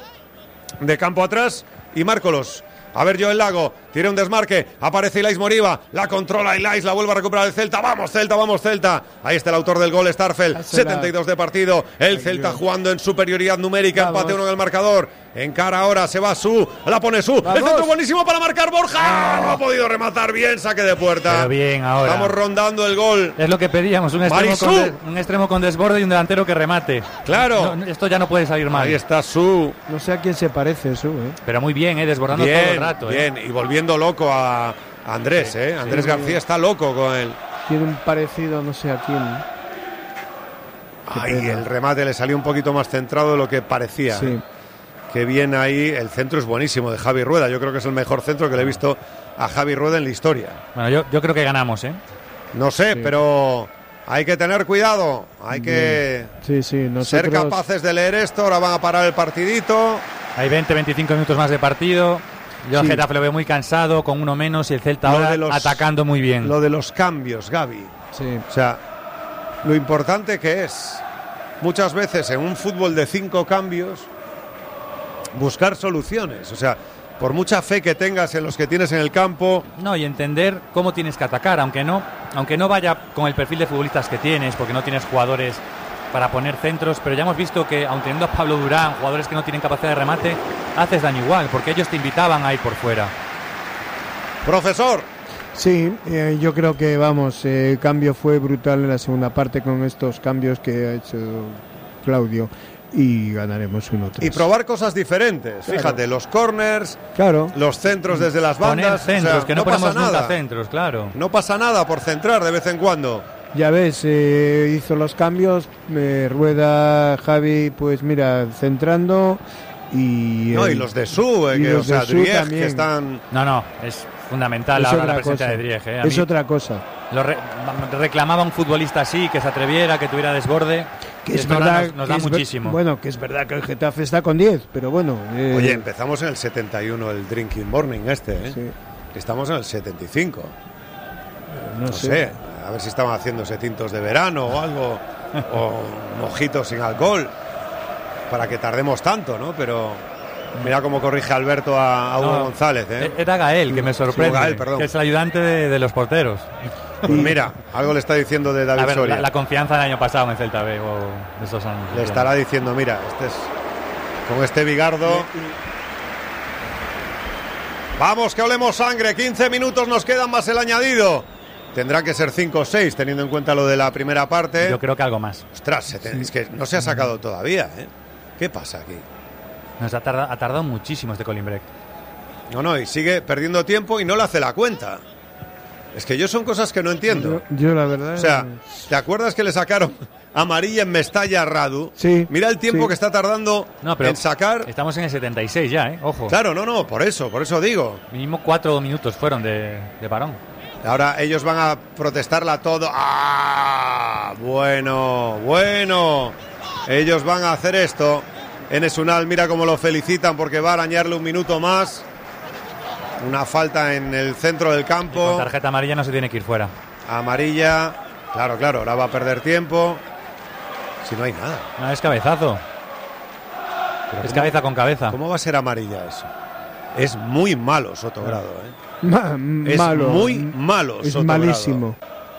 de campo atrás, y marco los... A ver, Joel Lago, tiene un desmarque, aparece Ilais Moriba, la controla Ilais, la vuelve a recuperar el Celta, vamos Celta, vamos Celta. Ahí está el autor del gol, Starfelt, Hásela. setenta y dos de partido, el Celta jugando en superioridad numérica, Vamos. empate uno en el marcador. Encara ahora, se va Su, la pone Su, el Vamos. centro buenísimo para marcar Borja, no ha podido rematar bien, saque de puerta. Pero bien ahora. Estamos rondando el gol. Es lo que pedíamos, un extremo, Marisú. con, des- un extremo con desborde y un delantero que remate. Claro. No, esto ya no puede salir mal. Ahí está Su. No sé a quién se parece eso, ¿eh? Pero muy bien, ¿eh? Desbordando todo el Bien, rato. ¿eh? bien, y volviendo loco a Andrés, ¿eh? Andrés sí. García está loco con él. Tiene un parecido no sé a quién. Qué Ay, pena. el remate le salió un poquito más centrado de lo que parecía. Sí. ¿eh? Qué bien ahí, el centro es buenísimo de Javi Rueda. Yo creo que es el mejor centro que le he visto a Javi Rueda en la historia. Bueno, yo, yo creo que ganamos, ¿eh? No sé, Sí. pero hay que tener cuidado. Hay que Sí, sí. Nosotros... ser capaces de leer esto. Ahora van a parar el partidito. Hay veinte, veinticinco minutos más de partido. Yo al Sí. Getafe lo veo muy cansado, con uno menos, y el Celta Lo ahora de los- atacando muy bien. Lo de los cambios, Gaby. Sí. O sea, lo importante que es muchas veces en un fútbol de cinco cambios buscar soluciones. O sea, por mucha fe que tengas en los que tienes en el campo, No, y entender cómo tienes que atacar, aunque no, aunque no vaya con el perfil de futbolistas que tienes, porque no tienes jugadores para poner centros, pero ya hemos visto que, aun teniendo a Pablo Durán, jugadores que no tienen capacidad de remate, haces daño igual, porque ellos te invitaban a ir por fuera. profesor, Sí, eh, yo creo que, vamos, eh, el cambio fue brutal en la segunda parte con estos cambios que ha hecho Claudio y ganaremos uno tres. y probar cosas diferentes. Claro. Fíjate, los corners, Claro, los centros desde las Poner bandas. centros, o sea, que no, no pasa ponemos nunca nada. centros, claro. No pasa nada por centrar de vez en cuando. ya ves, eh, hizo los cambios, eh, Rueda, Javi, pues mira, centrando Y, No, el- y los de Su, eh, y que, los o sea, de Su Driech, también. que están... No, no, es fundamental es ahora la otra presencia cosa. de Driech. ¿eh? A Es mí otra cosa. lo re- reclamaba un futbolista así, que se atreviera, que tuviera desborde. Que es Esto ahora verdad, nos, nos que da es ver- muchísimo. Bueno, que es verdad que el Getafe está con diez, pero bueno. eh, Oye, empezamos en el setenta y uno el Drinking Morning este, ¿eh? sí, Estamos en el setenta y cinco. no, No sé. sé, a ver si estaban haciéndose tintos de verano o algo, o mojitos sin alcohol, para que tardemos tanto, ¿no? Pero mira cómo corrige Alberto a, a Hugo No, González, ¿eh? Era Gael, que me sorprende, Gael, perdón. que es el ayudante de, de los porteros. Pues mira, algo le está diciendo de David A ver, Soria. la, la confianza del año pasado en Celta B, o de esos años. Le estará diciendo, mira, este es con este Bigardo. Vamos, que olemos sangre. quince minutos nos quedan más el añadido. Tendrá que ser cinco o seis, teniendo en cuenta lo de la primera parte. Yo creo que algo más. Ostras, se te- es que no se ha sacado todavía, ¿eh? ¿Qué pasa aquí? Nos ha tardado, ha tardado muchísimo este Colin Breck. No, no, y sigue perdiendo tiempo y no le hace la cuenta. Es que yo son cosas que no entiendo. Yo, yo la verdad. O sea, ¿te acuerdas que le sacaron amarilla en Mestalla a Radu? Sí, Mira el tiempo sí. que está tardando No, pero en sacar. Estamos en el setenta y seis ya, ¿eh? Ojo. Claro, no, no, por eso, por eso digo. Mínimo cuatro minutos fueron de, de parón. Ahora ellos van a protestarla todo. ¡Ah! Bueno, bueno. Ellos van a hacer esto. Enes Unal, mira cómo lo felicitan porque va a arañarle un minuto más. Una falta en el centro del Y con campo. tarjeta amarilla no se tiene que ir fuera. Amarilla. Claro, claro, ahora va a perder tiempo. Si no hay nada. No, es cabezazo. Pero Es ¿cómo- cabeza con cabeza. ¿Cómo va a ser amarilla eso? Es muy malo Sotogrado, ¿eh? Ma- Es malo. muy malo Es Sotogrado. malísimo.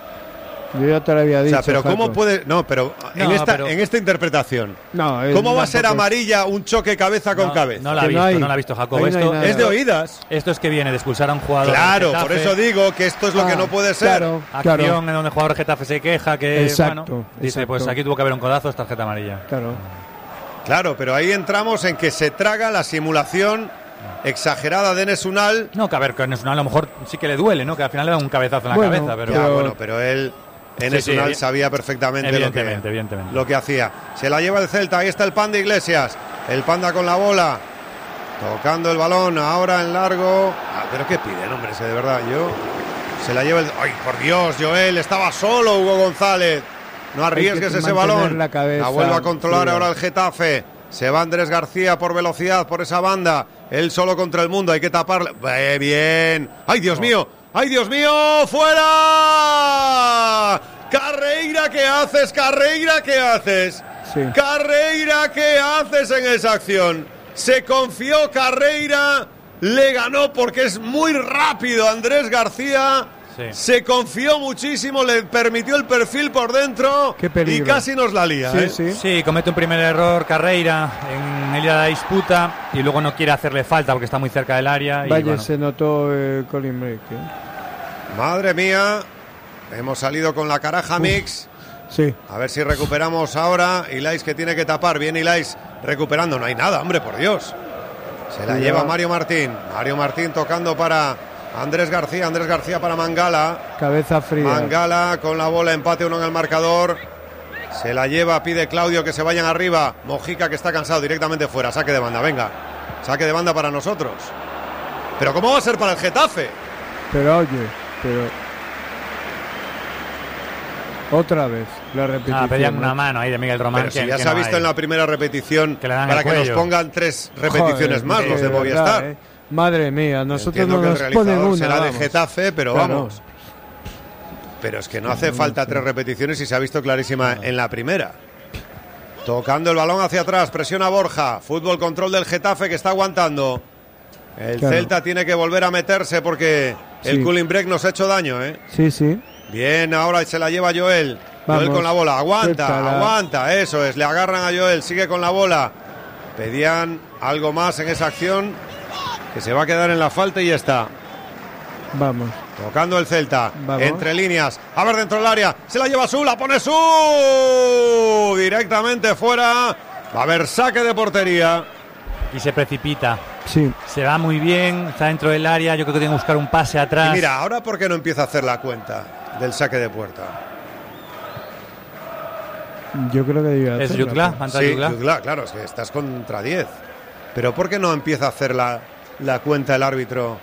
Yo ya te lo había O dicho. sea, pero ¿cómo Jaco. puede...? No, pero en, No, esta, pero- en esta interpretación, No, es- ¿cómo va a ser tampoco- amarilla un choque cabeza con No, cabeza? No la ha Que no visto, hay. no la ha visto Jacob. Ahí no hay Esto, nada. Es de oídas. esto es que viene de expulsar a un jugador. Claro, del por Getafe. eso digo que esto es lo que Ah, no puede ser. Claro, Acción claro, en donde el jugador Getafe se queja que Exacto, bueno, dice, exacto. pues aquí tuvo que haber un codazo, es tarjeta amarilla. claro. Claro, pero ahí entramos en que se traga la simulación exagerada de Enes Unal. No, que a ver, que a Enes Unal a lo mejor sí que le duele, ¿no? Que al final le da un cabezazo en la Bueno, cabeza, pero... Ya, Pero- bueno, pero él, Enes Sí, sí, Unal, evi- sabía perfectamente lo Evidentemente, que, evidentemente. lo que hacía. Se la lleva el Celta, ahí está el Panda Iglesias. El Panda con la bola. Tocando el balón, ahora en largo. Ah, pero qué piden, hombre, ese de verdad. Yo se la lleva el... ¡Ay, por Dios, Joel! Estaba solo Hugo González. No arriesgues que ese mantener balón. la cabeza vuelve a controlar fría. ahora el Getafe. Se va Andrés García por velocidad, por esa banda. Él solo contra el mundo, hay que taparle. Eh, bien. ¡Ay, Dios mío! ¡Ay, Dios mío! ¡Fuera! Carreira, ¿qué haces? Carreira, ¿qué haces? Sí. Carreira, ¿qué haces en esa acción? Se confió Carreira, le ganó porque es muy rápido Andrés García. Sí. Se confió muchísimo, le permitió el perfil por dentro Qué peligro. y casi nos la lía. Sí, ¿eh? sí. Sí, comete un primer error Carreira en el día de la disputa y luego no quiere hacerle falta porque está muy cerca del área. Y, Vaya, bueno, se notó eh, Colin Break. ¿eh? Madre mía, hemos salido con la caraja mix. Sí. A ver si recuperamos ahora. Ilais que tiene que tapar. Bien Ilais recuperando. No hay nada, hombre, por Dios. Se la Cuidado. lleva Mario Martín. Mario Martín tocando para Andrés García. Andrés García para Mangala. Cabeza fría. Mangala con la bola, empate uno en el marcador. Se la lleva, pide Claudio que se vayan arriba. Mojica que está cansado, directamente fuera. Saque de banda, venga. Saque de banda para nosotros. Pero ¿cómo va a ser para el Getafe? Pero oye, pero. Otra vez, la repetición. Ah, pedían ¿no? una mano ahí de Miguel Román. Pero si que- ya que se ha no visto hay. en la primera repetición Que le dan para el que nos cuello. pongan tres repeticiones Joder, más los de verdad, Movistar. ¿eh? Madre mía, nosotros Entiendo no que el nos ponen realizador una. será de vamos. Getafe, pero Claro. vamos. Pero es que no hace falta tres repeticiones y se ha visto clarísima en la primera. Tocando el balón hacia atrás, presiona Borja. Fútbol control del Getafe que está aguantando. El Claro. Celta tiene que volver a meterse porque el Sí. cooling break nos ha hecho daño, ¿eh? Sí, sí. Bien, ahora se la lleva Joel. Vamos. Joel con la bola, aguanta, Suéltala. aguanta, eso es, le agarran a Joel, sigue con la bola. Pedían algo más en esa acción, que se va a quedar en la falta y ya está. Vamos. Tocando el Celta, Vamos. entre líneas, a ver dentro del área, se la lleva Su, la pone Su, directamente fuera, va a haber saque de portería. Y se precipita. Sí. Se va muy bien, está dentro del área. Yo creo que tiene que buscar un pase atrás. Y mira, ahora ¿por qué no empieza a hacer la cuenta del saque de puerta? Yo creo que debía ¿Es hacerla, Jutgla? pero- ¿Anta Sí, Jutgla? Jutgla, claro, es que estás contra diez. Pero ¿por qué no empieza a hacer la, la cuenta el árbitro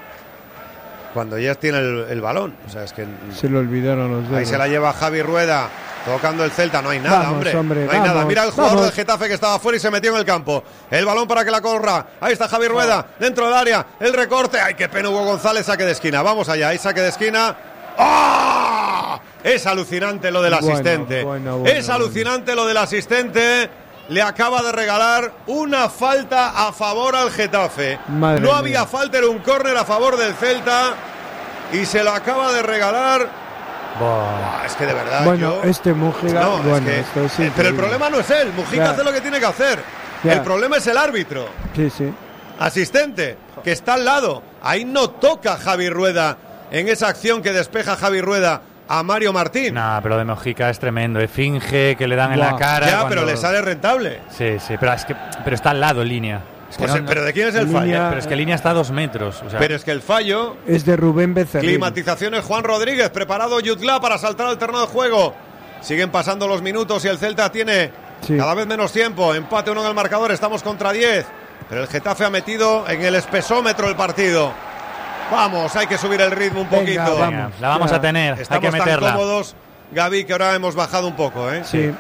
cuando ya tiene el, el balón? O sea, es que se le olvidaron los dedos. Ahí se la lleva Javi Rueda, tocando el Celta. No hay nada, vamos, hombre. hombre. No hay vamos, nada. Mira el jugador vamos. del Getafe que estaba fuera y se metió en el campo. El balón para que la corra. Ahí está Javi Rueda, dentro del área. El recorte. Ay, qué pena Hugo González, saque de esquina. Vamos allá, ahí saque de esquina. ¡Oh! Es alucinante lo del Bueno, asistente. bueno, bueno, es bueno. alucinante lo del asistente. Le acaba de regalar una falta a favor al Getafe. Madre no mía. había falta, era un córner a favor del Celta. Y se lo acaba de regalar. Buah. Ah, es que de verdad. Bueno, yo... este Mujica, No, es bueno, que- esto es eh, pero el increíble. problema no es él. Mujica Ya. hace lo que tiene que hacer. Ya. El problema es el árbitro. Sí, sí. Asistente, que está al lado. Ahí no toca Javi Rueda en esa acción que despeja Javi Rueda a Mario Martín. Nah, pero lo de Mojica es tremendo. eh. Finge que le dan en Buah. la cara. ya, cuando- pero le sale rentable. Sí, sí, pero es que pero está al lado en línea. Es que Pues, no- eh, no- pero ¿de quién es el Línea- fallo? pero es que línea está a dos metros. O sea, Pero es que el fallo... Es de Rubén Becerril. Climatizaciones Juan Rodríguez, preparado Jutgla para saltar al terreno de juego. Siguen pasando los minutos y el Celta tiene Sí. cada vez menos tiempo. Empate uno en el marcador, estamos contra diez. Pero el Getafe ha metido en el espesómetro el partido. Vamos, hay que subir el ritmo un Venga, poquito. vamos. venga, la vamos Ya. a tener. Estamos hay que tan meterla. cómodos, Gaby, que ahora hemos bajado un poco, ¿eh? Sí.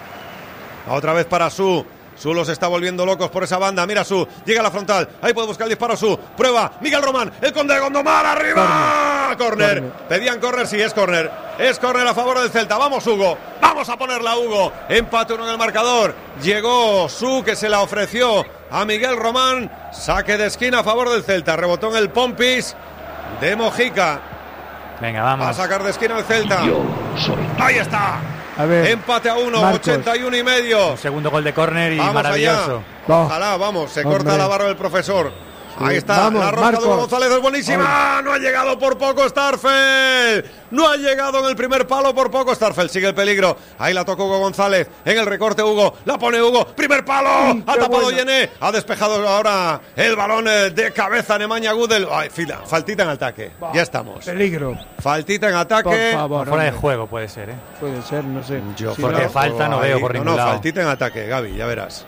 Otra vez para Su. Su los está volviendo locos por esa banda. Mira Su, llega a la frontal. Ahí puede buscar el disparo Su. Prueba, Miguel Román, el Conde de Gondomar, arriba. Corner. Corner. Pedían corner, sí, es corner. Es corner a favor del Celta. Vamos, Hugo. Vamos a ponerla, Hugo. Empate uno en el marcador. Llegó Su, que se la ofreció a Miguel Román. Saque de esquina a favor del Celta. Rebotó en el Pompis de Mojica. Venga, Va a vamos. sacar de esquina el Celta. Ahí está. A ver. Empate a uno, Marcos. ochenta y uno y medio. Un segundo gol de córner y Vamos maravilloso. allá. Va. Ojalá, vamos, se Hombre. corta la barra del profesor. Sí. Ahí está, Vamos, la rosca de Marcos. Hugo González es buenísima. No ha llegado por poco Starfel. No ha llegado en el primer palo por poco Starfel. Sigue el peligro. Ahí la tocó Hugo González. En el recorte Hugo. La pone Hugo. Primer palo. Mm, ha qué tapado bueno. Yené. Ha despejado ahora el balón eh, de cabeza Nemanja Gudel. Ay, fila. Faltita en ataque. Ya estamos. Peligro. Faltita en Por ataque. favor. Fuera de hombre. juego puede ser, ¿eh? Puede ser, no sé. Yo Si porque no- falta no veo por no, ningún no, lado. faltita en ataque, Gaby, ya verás.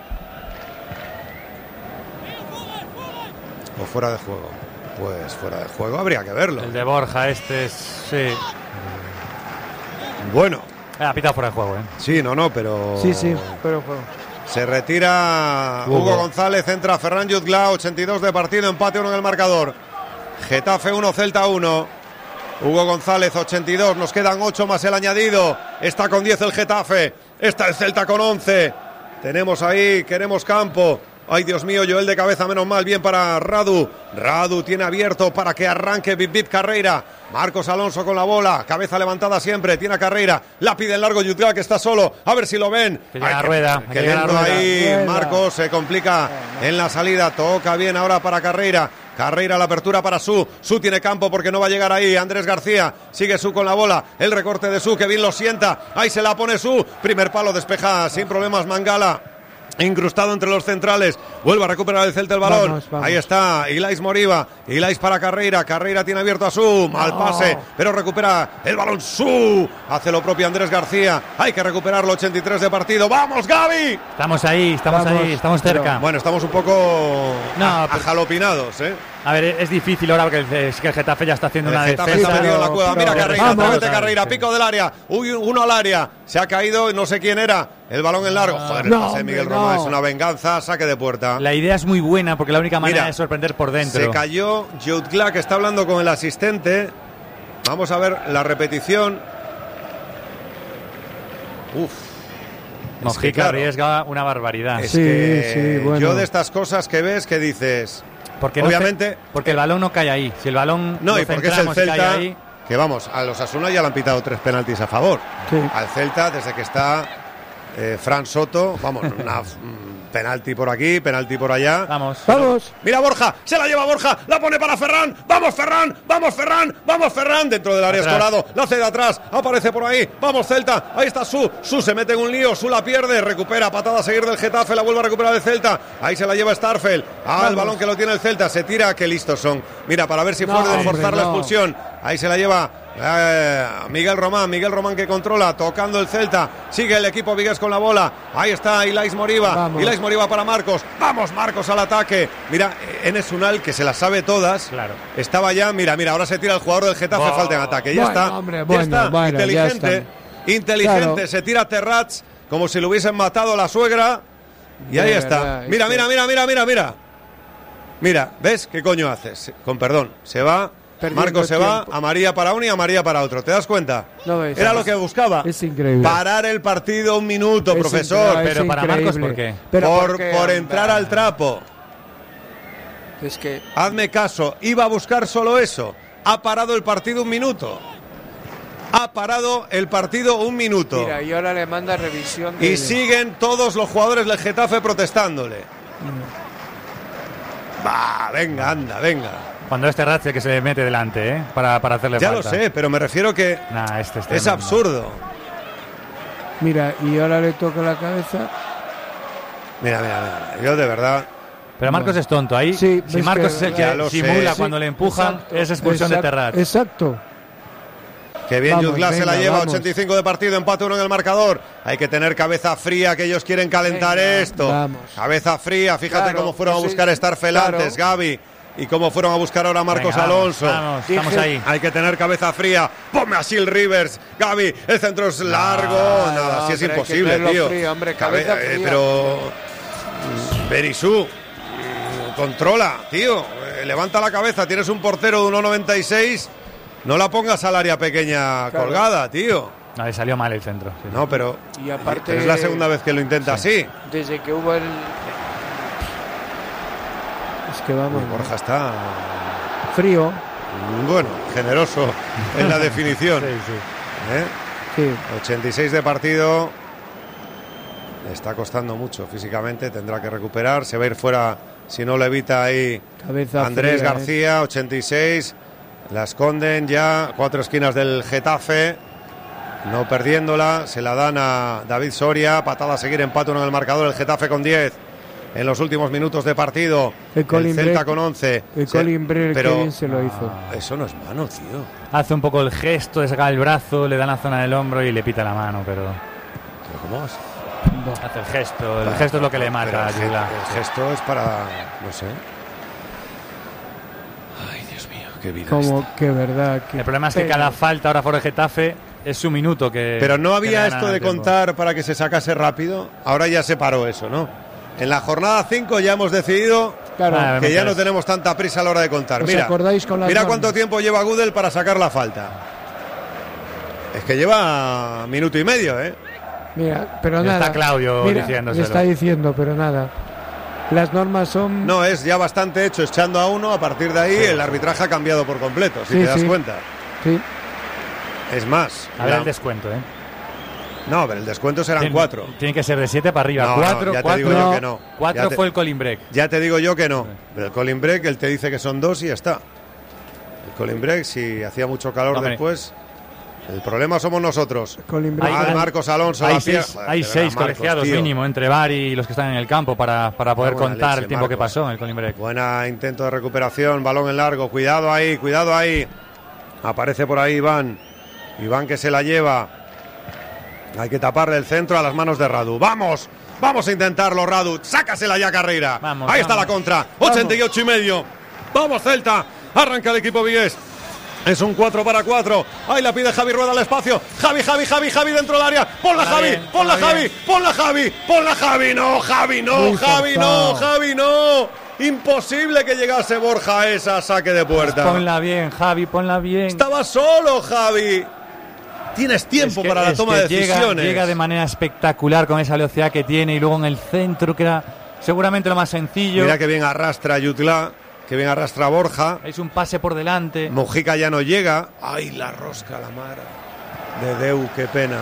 O fuera de juego. Pues fuera de juego habría que verlo. El de Borja, este es. Sí. Bueno, Ah, pita fuera de juego, ¿eh? sí, no, no, pero... Sí, sí, pero juego. Se retira Hugo, Hugo. González, entra Ferran Jutgla, ochenta y dos de partido, empate uno en el marcador. Getafe uno, Celta uno. Hugo González, ochenta y dos, nos quedan ocho más el añadido. Está con diez el Getafe, está el Celta con once. Tenemos ahí, queremos campo. Ay, Dios mío, Joel de cabeza, menos mal, bien para Radu. Radu tiene abierto para que arranque Bip Bip Carreira. Marcos Alonso con la bola, cabeza levantada siempre, tiene a Carreira. La pide en largo Jutgla, que está solo, a ver si lo ven. Que llega Rueda, Que que llega lento Rueda. ahí, Rueda. Marcos, se complica en la salida, toca bien ahora para Carreira. Carreira, la apertura para Su. Su tiene campo porque no va a llegar ahí. Andrés García. Sigue Su con la bola. El recorte de Su, que bien lo sienta. Ahí se la pone Su. Primer palo, despeja sin problemas Mangala. Incrustado entre los centrales. Vuelve a recuperar el Celta el balón. Vamos, vamos. Ahí está Ilais Moriba. Ilais para Carreira. Carreira tiene abierto a Su. Mal No. pase. Pero recupera el balón Su. Hace lo propio Andrés García. Hay que recuperarlo. ochenta y tres de partido. ¡Vamos, Gaby! Estamos ahí, estamos Vamos, ahí, estamos cerca. Bueno, estamos un poco No, a- pero- ajalopinados, ¿eh? A ver, es difícil ahora porque el, es que el Getafe ya está haciendo El una Getafe defensa. está metido en la cueva. Mira pero- Carreira, vamos. través de Carreira, pico del área. Uy, uno al área. Se ha caído, no sé quién era. El balón en largo. Joder, el No, pase de hombre, Miguel no. Roma es una venganza. Saque de puerta. La idea es muy buena porque la única manera Mira, es sorprender por dentro. Se cayó Jutgla, que está hablando con el asistente. Vamos a ver la repetición. Uf. Mojica Es que, claro, arriesga una barbaridad. Es Sí, que sí, bueno. yo de estas cosas que ves que dices. Porque no obviamente. ce- porque el balón no cae ahí. Si el balón No, lo y porque es el centramos y cae Celta. ahí, Que vamos, a los Asuna ya le han pitado tres penaltis a favor. Sí. Al Celta, desde que está eh, Fran Soto, vamos, una, mm, penalti por aquí, penalti por allá. vamos. Vamos. Mira Borja, se la lleva Borja, la pone para Ferran, vamos Ferran, vamos Ferran, vamos Ferran, dentro del área Atrás. Escolado, la hace de atrás, aparece por ahí, vamos Celta, ahí está Su, Su se mete en un lío, Su la pierde, recupera, patada a seguir del Getafe, la vuelve a recuperar el Celta, ahí se la lleva Starfel, ah, el Vamos. balón que lo tiene el Celta, se tira, qué listos son, mira, para ver si No, pueden hombre, forzar la no. expulsión, ahí se la lleva Eh, Miguel Román, Miguel Román que controla, tocando el Celta, sigue el equipo vigués con la bola, ahí está Ilais Moriba, Vamos. Ilais Moriba para Marcos, vamos Marcos al ataque, mira, Enes Unal que se las sabe todas, Claro. estaba ya, mira, mira, ahora se tira el jugador del Getafe, Wow. falta en ataque, ya Bueno, está, hombre, ya bueno, está, bueno, ya inteligente, está. inteligente, Claro. se tira Terrats como si le hubiesen matado a la suegra, y De ahí verdad, está, es mira, que- mira, mira, mira, mira, mira, mira, ¿ves qué coño haces? Con perdón, se va... Perdiendo Marcos se va, tiempo. a María para uno y a María para otro. ¿Te das cuenta? No ves, Era es- lo que buscaba. es increíble. Parar el partido un minuto, Es profesor. increíble, Pero es para Marcos, increíble. ¿por qué? Pero por porque, por hombre, entrar al trapo. Es que Hazme caso. Iba a buscar solo eso. Ha parado el partido un minuto. Ha parado el partido un minuto. mira, y ahora le manda revisión de... Y siguen todos los jugadores del Getafe protestándole. Va, venga, anda, venga. Cuando este Ratze que se mete delante, ¿eh? Para, para hacerle Ya falta. lo sé, pero me refiero que Nah, este es es tremendo. absurdo. Mira, y ahora le toca la cabeza. Mira, mira, mira. Yo de verdad... Pero Marcos es tonto. Ahí, Sí, si es Marcos que- es el Ya que lo sé. simula Sí, cuando le empujan, Exacto, es expulsión exacto, de Terrat. Exacto. Que bien, Vamos, Jutgla se la venga, lleva, vamos. ochenta y cinco de partido, empate uno en el marcador. Hay que tener cabeza fría, que ellos quieren calentar Venga, esto. vamos. Cabeza fría, fíjate Claro, cómo fueron a ese- buscar a Starfel claro. antes, Gaby. Y cómo fueron a buscar ahora a Marcos Venga, vamos, Alonso. Vamos, estamos Dije- ahí. Hay que tener cabeza fría. Ponme a Sil Rivers, Gaby. El centro es largo. no, Nada, así es hombre, hay que imposible, tenerlo tío. frío, hombre, Cabe- cabeza eh, fría. pero. Berisú, mm, controla, tío. Eh, levanta la cabeza. Tienes un portero de uno noventa y seis. No la pongas al área pequeña Claro. colgada, tío. No, le salió mal el centro. sí. No, pero, Y aparte- pero es la segunda vez que lo intenta así. Desde que hubo el... Es que vamos... Uy, Borja está, Frío. bueno, generoso en la definición. Sí, sí. ¿Eh? Sí. ochenta y seis de partido. Le está costando mucho físicamente. Tendrá que recuperar. Se va a ir fuera si no lo evita ahí Cabeza Andrés fría, ¿eh? García, ochenta y seis. La esconden ya. Cuatro esquinas del Getafe. No perdiéndola. Se la dan a David Soria. Patada a seguir, empate uno en el marcador. El Getafe con diez. En los últimos minutos de partido. El El, Colin Celta Breck- con once. El Se- Colin Breck, pero qué bien se lo hizo. eso no es mano, tío. Hace un poco el gesto, desga el brazo, le da la zona del hombro y le pita la mano, pero ¿Pero cómo vas? hace el gesto. El gesto es lo que le mata Pero a el, ge- Jutgla. el gesto es para, no sé. Ay, Dios mío, qué vida Como esta. que verdad. Que El problema es que pena. cada falta ahora por el Getafe es un minuto que. Pero no que había le esto ganan de el tiempo. contar para que se sacase rápido. Ahora ya se paró eso, ¿no? En la jornada cinco ya hemos decidido Claro. Ah, que ya Entonces- no tenemos tanta prisa a la hora de contar. ¿Os Mira, acordáis con las mira normas? cuánto tiempo lleva Gudel para sacar la falta. Es que lleva minuto y medio, ¿eh? Mira, pero Ya nada. está Claudio Mira, diciéndoselo. le está diciendo, pero nada. Las normas son... No, es ya bastante hecho echando a uno. A partir de ahí el arbitraje ha cambiado por completo, si Sí, te das sí. cuenta. Sí. Es más. A ver la- el descuento, ¿eh? No, pero el descuento serán Tiene- cuatro. Tiene que ser de siete para arriba. No, no, cuatro, ya te cuatro, digo yo no. que no. cuatro Ya te- fue el Colin Break. Ya te digo yo que no. Pero el Colin Break, él te dice que son dos y ya está. El Colin Break, si hacía mucho calor Hombre. después, el problema somos nosotros. Colin Hay- Ah, hay- Marcos Alonso, Hay la seis, pierna. hay De seis verdad, Marcos, colegiados tío. mínimo entre V A R y los que están en el campo para, para poder buena contar leche, el tiempo que Marcos. pasó en el Colin Break. Buena intento de recuperación, balón en largo. Cuidado ahí, cuidado ahí. Aparece por ahí Iván. Iván que se la lleva. Hay que taparle el centro a las manos de Radu. ¡Vamos! Vamos a intentarlo, Radu. Sácasela ya, Carreira. Vamos, ahí está vamos. la contra. ochenta y ocho y medio. ¡Vamos, Celta! Arranca el equipo vigués. Es un cuatro para cuatro. Ahí la pide Javi Rueda al espacio. Javi, Javi, Javi, Javi dentro del área. Ponla, Ponla Javi, bien, ponla, ponla Javi, bien. ponla, Javi, ponla, Javi. No, Javi, no, Muy Javi, no, forzado. Javi, no. Imposible que llegase Borja a esa saque de puerta. Ponla bien, Javi, ponla bien. Estaba solo, Javi. Tienes tiempo Es que- para la es toma que de llega- decisiones. Llega de manera espectacular con esa velocidad que tiene y luego en el centro, que era seguramente lo más sencillo. Mira que bien arrastra Jutgla, que bien arrastra Borja. Es un pase por delante. Mojica ya no llega. Ay, la rosca, la mara. De Deu, qué pena.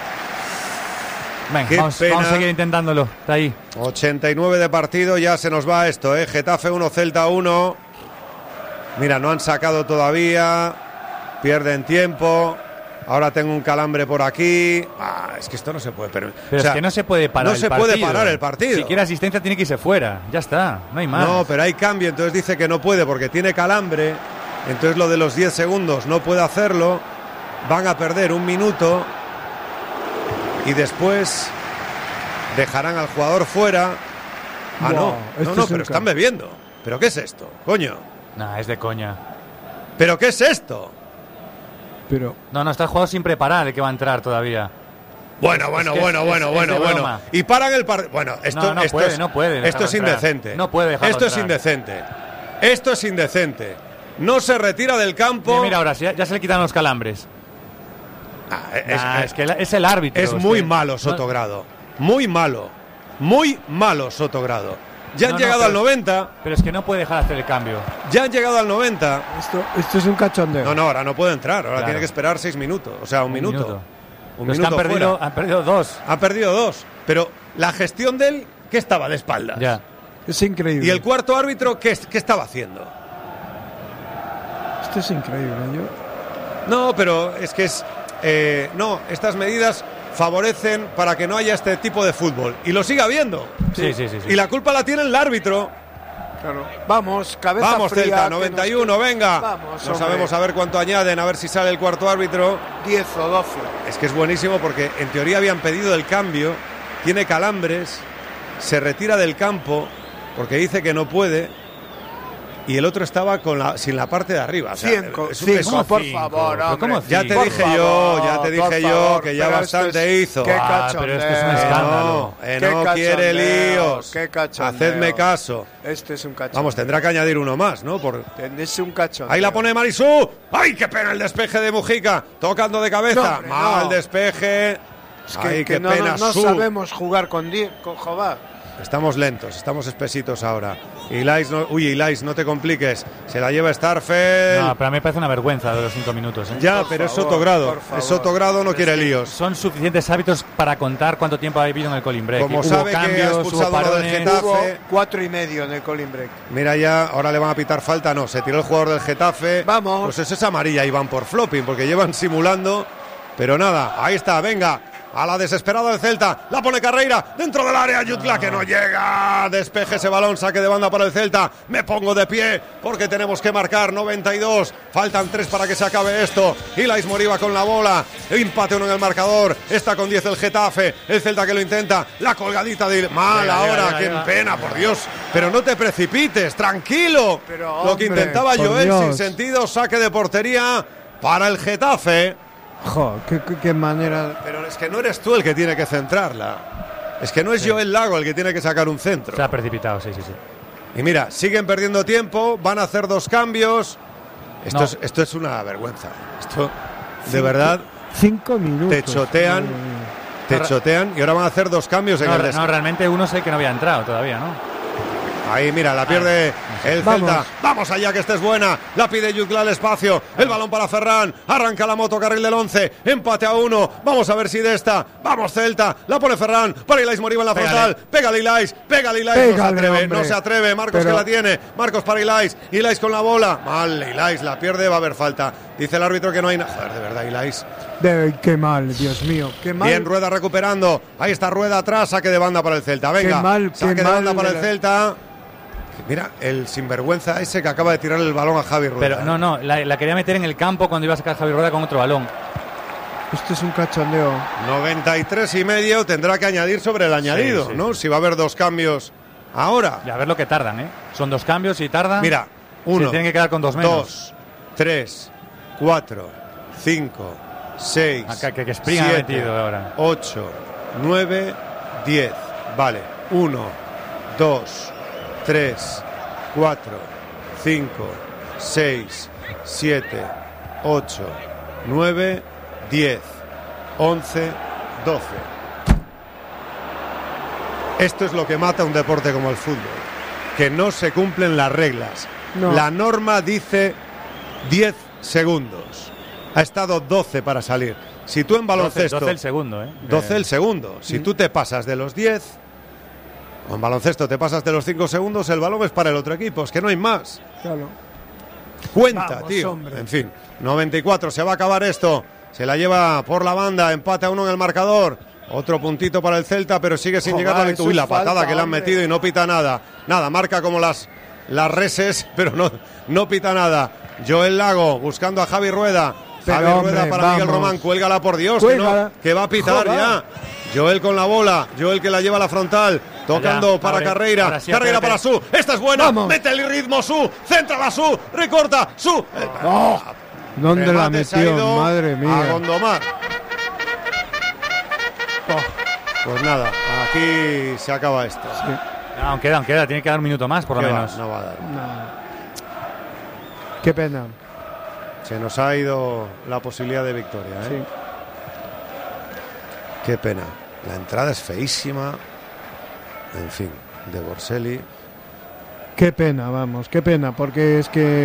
Venga, qué vamos, pena. vamos a seguir intentándolo. Está ahí. ochenta y nueve de partido, ya se nos va esto, ¿eh? Getafe uno, Celta uno. Mira, no han sacado todavía. Pierden tiempo. Ahora tengo un calambre por aquí. Ah, es que esto no se puede permitir. Pero O sea, es que no se puede parar no el se partido. puede parar el partido. Si quiere asistencia tiene que irse fuera. Ya está, no hay más. No, pero hay cambio, entonces dice que no puede porque tiene calambre. Entonces lo de los diez segundos no puede hacerlo. van a perder un minuto y después dejarán al jugador fuera. Ah, Wow, no, este no, no, es pero un están ca- bebiendo. ¿Pero qué es esto? Coño. Nah, es de coña. ¿Pero qué es esto? Pero No, no, está el jugador sin preparar el que va a entrar todavía. Bueno, Es bueno, que bueno, es- bueno, es bueno, de bueno. broma. Y paran el partido. Bueno, esto, No, no esto puede, es, no puede esto es dejarlo entrar. indecente. No puede dejarlo Esto es entrar. indecente. Esto es indecente. No se retira del campo. Mira, mira ahora, sí, ya, ya se le quitan los calambres. Ah, es, Nah, es- es que la- es el árbitro. es muy que- malo no- Sotogrado. Muy malo. Muy malo Sotogrado. Ya han No, no, llegado pero- al noventa. Pero es que no puede dejar de hacer el cambio. Ya han llegado al noventa. esto, esto es un cachondeo. No, no, ahora no puede entrar. Ahora Claro. tiene que esperar seis minutos. O sea, un, minuto. Un Pero es que minuto han perdido, fuera. han perdido dos. Ha perdido dos. Pero la gestión de él, ¿qué estaba de espaldas? Ya. Es increíble. Y el cuarto árbitro, ¿qué, qué estaba haciendo? Esto es increíble. Yo... No, pero es que es... eh, no, estas medidas favorecen para que no haya este tipo de fútbol. Y lo siga habiendo. Sí, sí, sí. sí. Y la culpa la tiene el árbitro. Claro. Vamos, cabeza Vamos, fría. Celta, que noventa y nos- uno, venga. Vamos, No hombre. sabemos a ver cuánto añaden, a ver si sale el cuarto árbitro. diez o doce. Es que es buenísimo porque en teoría habían pedido el cambio. Tiene calambres, se retira del campo porque dice que no puede. Y el otro estaba con la, sin la parte de arriba. O sea, Cinco, es un- cinco, es un- por cinco. favor, Pero hombre. ¿cómo Ya te Por dije yo, ya te favor, dije por yo favor, que ya pero esto bastante es- hizo. Qué Ah, pero esto es un cachondeo. escándalo. No, eh, Qué no quiere cachondeo, líos. qué cachondeo. Hacedme caso. Este es un cachondeo. Vamos, tendrá que añadir uno más, ¿no? Por... Es un cachondeo. Ahí la pone Marisú. ¡Ay, qué pena el despeje de Mujica! Tocando de cabeza. No, hombre, Mal no. despeje. Es que, Ay, que qué no, pena, no, no Su. sabemos jugar con, die- con Jobar. Estamos lentos, estamos espesitos ahora. Ilais, no, uy, Ilais, no te compliques. Se la lleva Starfel. No, pero a mí me parece una vergüenza de los cinco minutos. ¿eh? ya, por pero favor, es Sotogrado. por favor. Es Sotogrado, no Es quiere que líos. Son suficientes hábitos para contar cuánto tiempo ha vivido en el Colin Break. Como Hubo sabe que ha cambios, expulsado hubo uno del parones. Getafe. Hubo cuatro y medio en el Colin Break. Mira ya, ahora le van a pitar falta. No, se tiró el jugador del Getafe. Vamos. Pues eso es amarilla y van por flopping porque llevan simulando. Pero nada, ahí está, venga. A la desesperada del Celta, la pone Carreira dentro del área, Jutla que no llega, despeje ese balón, saque de banda para el Celta, me pongo de pie porque tenemos que marcar, noventa y dos, faltan tres para que se acabe esto, Ilais Moriba con la bola, empate uno en el marcador, está con diez el Getafe, el Celta que lo intenta, la colgadita de mal Venga, ahora, venga, qué venga. pena, por Dios, pero no te precipites, tranquilo, Pero, lo que hombre, intentaba por Joel Dios. sin sentido, saque de portería para el Getafe. Jo, qué, qué- qué manera. Pero es que no eres tú el que tiene que centrarla. Es que no es Joel Lago el que tiene que sacar un centro. Se ha precipitado, sí, sí, sí. Y mira, siguen perdiendo tiempo, van a hacer dos cambios. Esto, No. es, esto es una vergüenza. Esto, de verdad, Cinco minutos. te chotean, Madre mía. te No, chotean y ahora van a hacer dos cambios en No, el re- descanso. no, realmente uno sé que no había entrado todavía, ¿no? Ahí, mira, la pierde el Vamos. Celta. Vamos allá, que esta es buena. La pide Jutla al espacio. El balón para Ferran. Arranca la moto, carril del once. Empate a uno. Vamos a ver si de esta. Vamos, Celta. La pone Ferran. Para Ilais Moriba en la Pégale. frontal. Pégale, Ilais. Pégale, Ilais. No se Pégale, atreve. hombre. No se atreve. Marcos Pero- que la tiene. Marcos para Ilais. Ilais con la bola. Mal, Ilais la pierde. Va a haber falta. Dice el árbitro que no hay nada. Joder, de verdad, Ilais. De- qué mal, Dios mío. Qué mal. Bien, Rueda recuperando. Ahí está Rueda atrás. Saque de banda para el Celta. Venga. Qué mal, qué saque de mal banda para de el la- Celta. Mira, el sinvergüenza ese que acaba de tirar el balón a Javi Rueda. Pero no, no, la, la quería meter en el campo cuando iba a sacar Javi Rueda con otro balón. Esto es un cachondeo. noventa y tres y medio tendrá que añadir sobre el añadido, sí, ¿no? sí. Si va a haber dos cambios ahora. Y a ver lo que tardan, ¿eh? Son dos cambios y tardan. Mira, uno, Se tienen que quedar con dos menos. dos, tres, cuatro, cinco, seis, Acá, que- que Spring ha siete, metido ahora. ocho, nueve, diez. Vale, uno, dos, tres, cuatro, cinco, seis, siete, ocho, nueve, diez, once, doce. Esto es lo que mata un deporte como el fútbol, que no se cumplen las reglas. No. La norma dice diez segundos. Ha estado doce para salir. Si tú en baloncesto... doce el segundo, ¿eh? doce Eh, el segundo. Si tú te pasas de los diez, o en baloncesto te pasas de los cinco segundos, el balón es para el otro equipo. Es que no hay más. Claro. Cuenta, Vamos, tío. hombre. En fin, noventa y cuatro, se va a acabar esto. Se la lleva por la banda, empate a uno en el marcador. Otro puntito para el Celta, pero sigue sin Joder, llegar la eso victoria. Uy, es la patada falta, que le han hombre. metido y no pita nada. Nada, marca como las, las reses, pero no, no pita nada. Joel Lago buscando a Javi Rueda. Pero, Javi hombre, Rueda para Miguel vamos. Román, cuélgala por Dios, que, no, Cuélgala. que va a pitar Joder. ya. Joel con la bola, Joel que la lleva a la frontal, tocando Allá, para abre. Carreira, Ahora sí, Carreira espérate. para Su, esta es buena, Vamos. mete el ritmo Su, céntrala Su, recorta Su. Oh, ¿Dónde la Remate se ha metió? ido Madre A mía. Gondomar. Pues nada, aquí se acaba esto. Sí. No, aún queda, aún queda, tiene que dar un minuto más por lo ¿Qué va? menos. No va a dar. No. Qué pena. Se nos ha ido la posibilidad de victoria, ¿eh? Sí. Qué pena. La entrada es feísima. En fin, de Borselli. Qué pena, vamos, qué pena, porque es que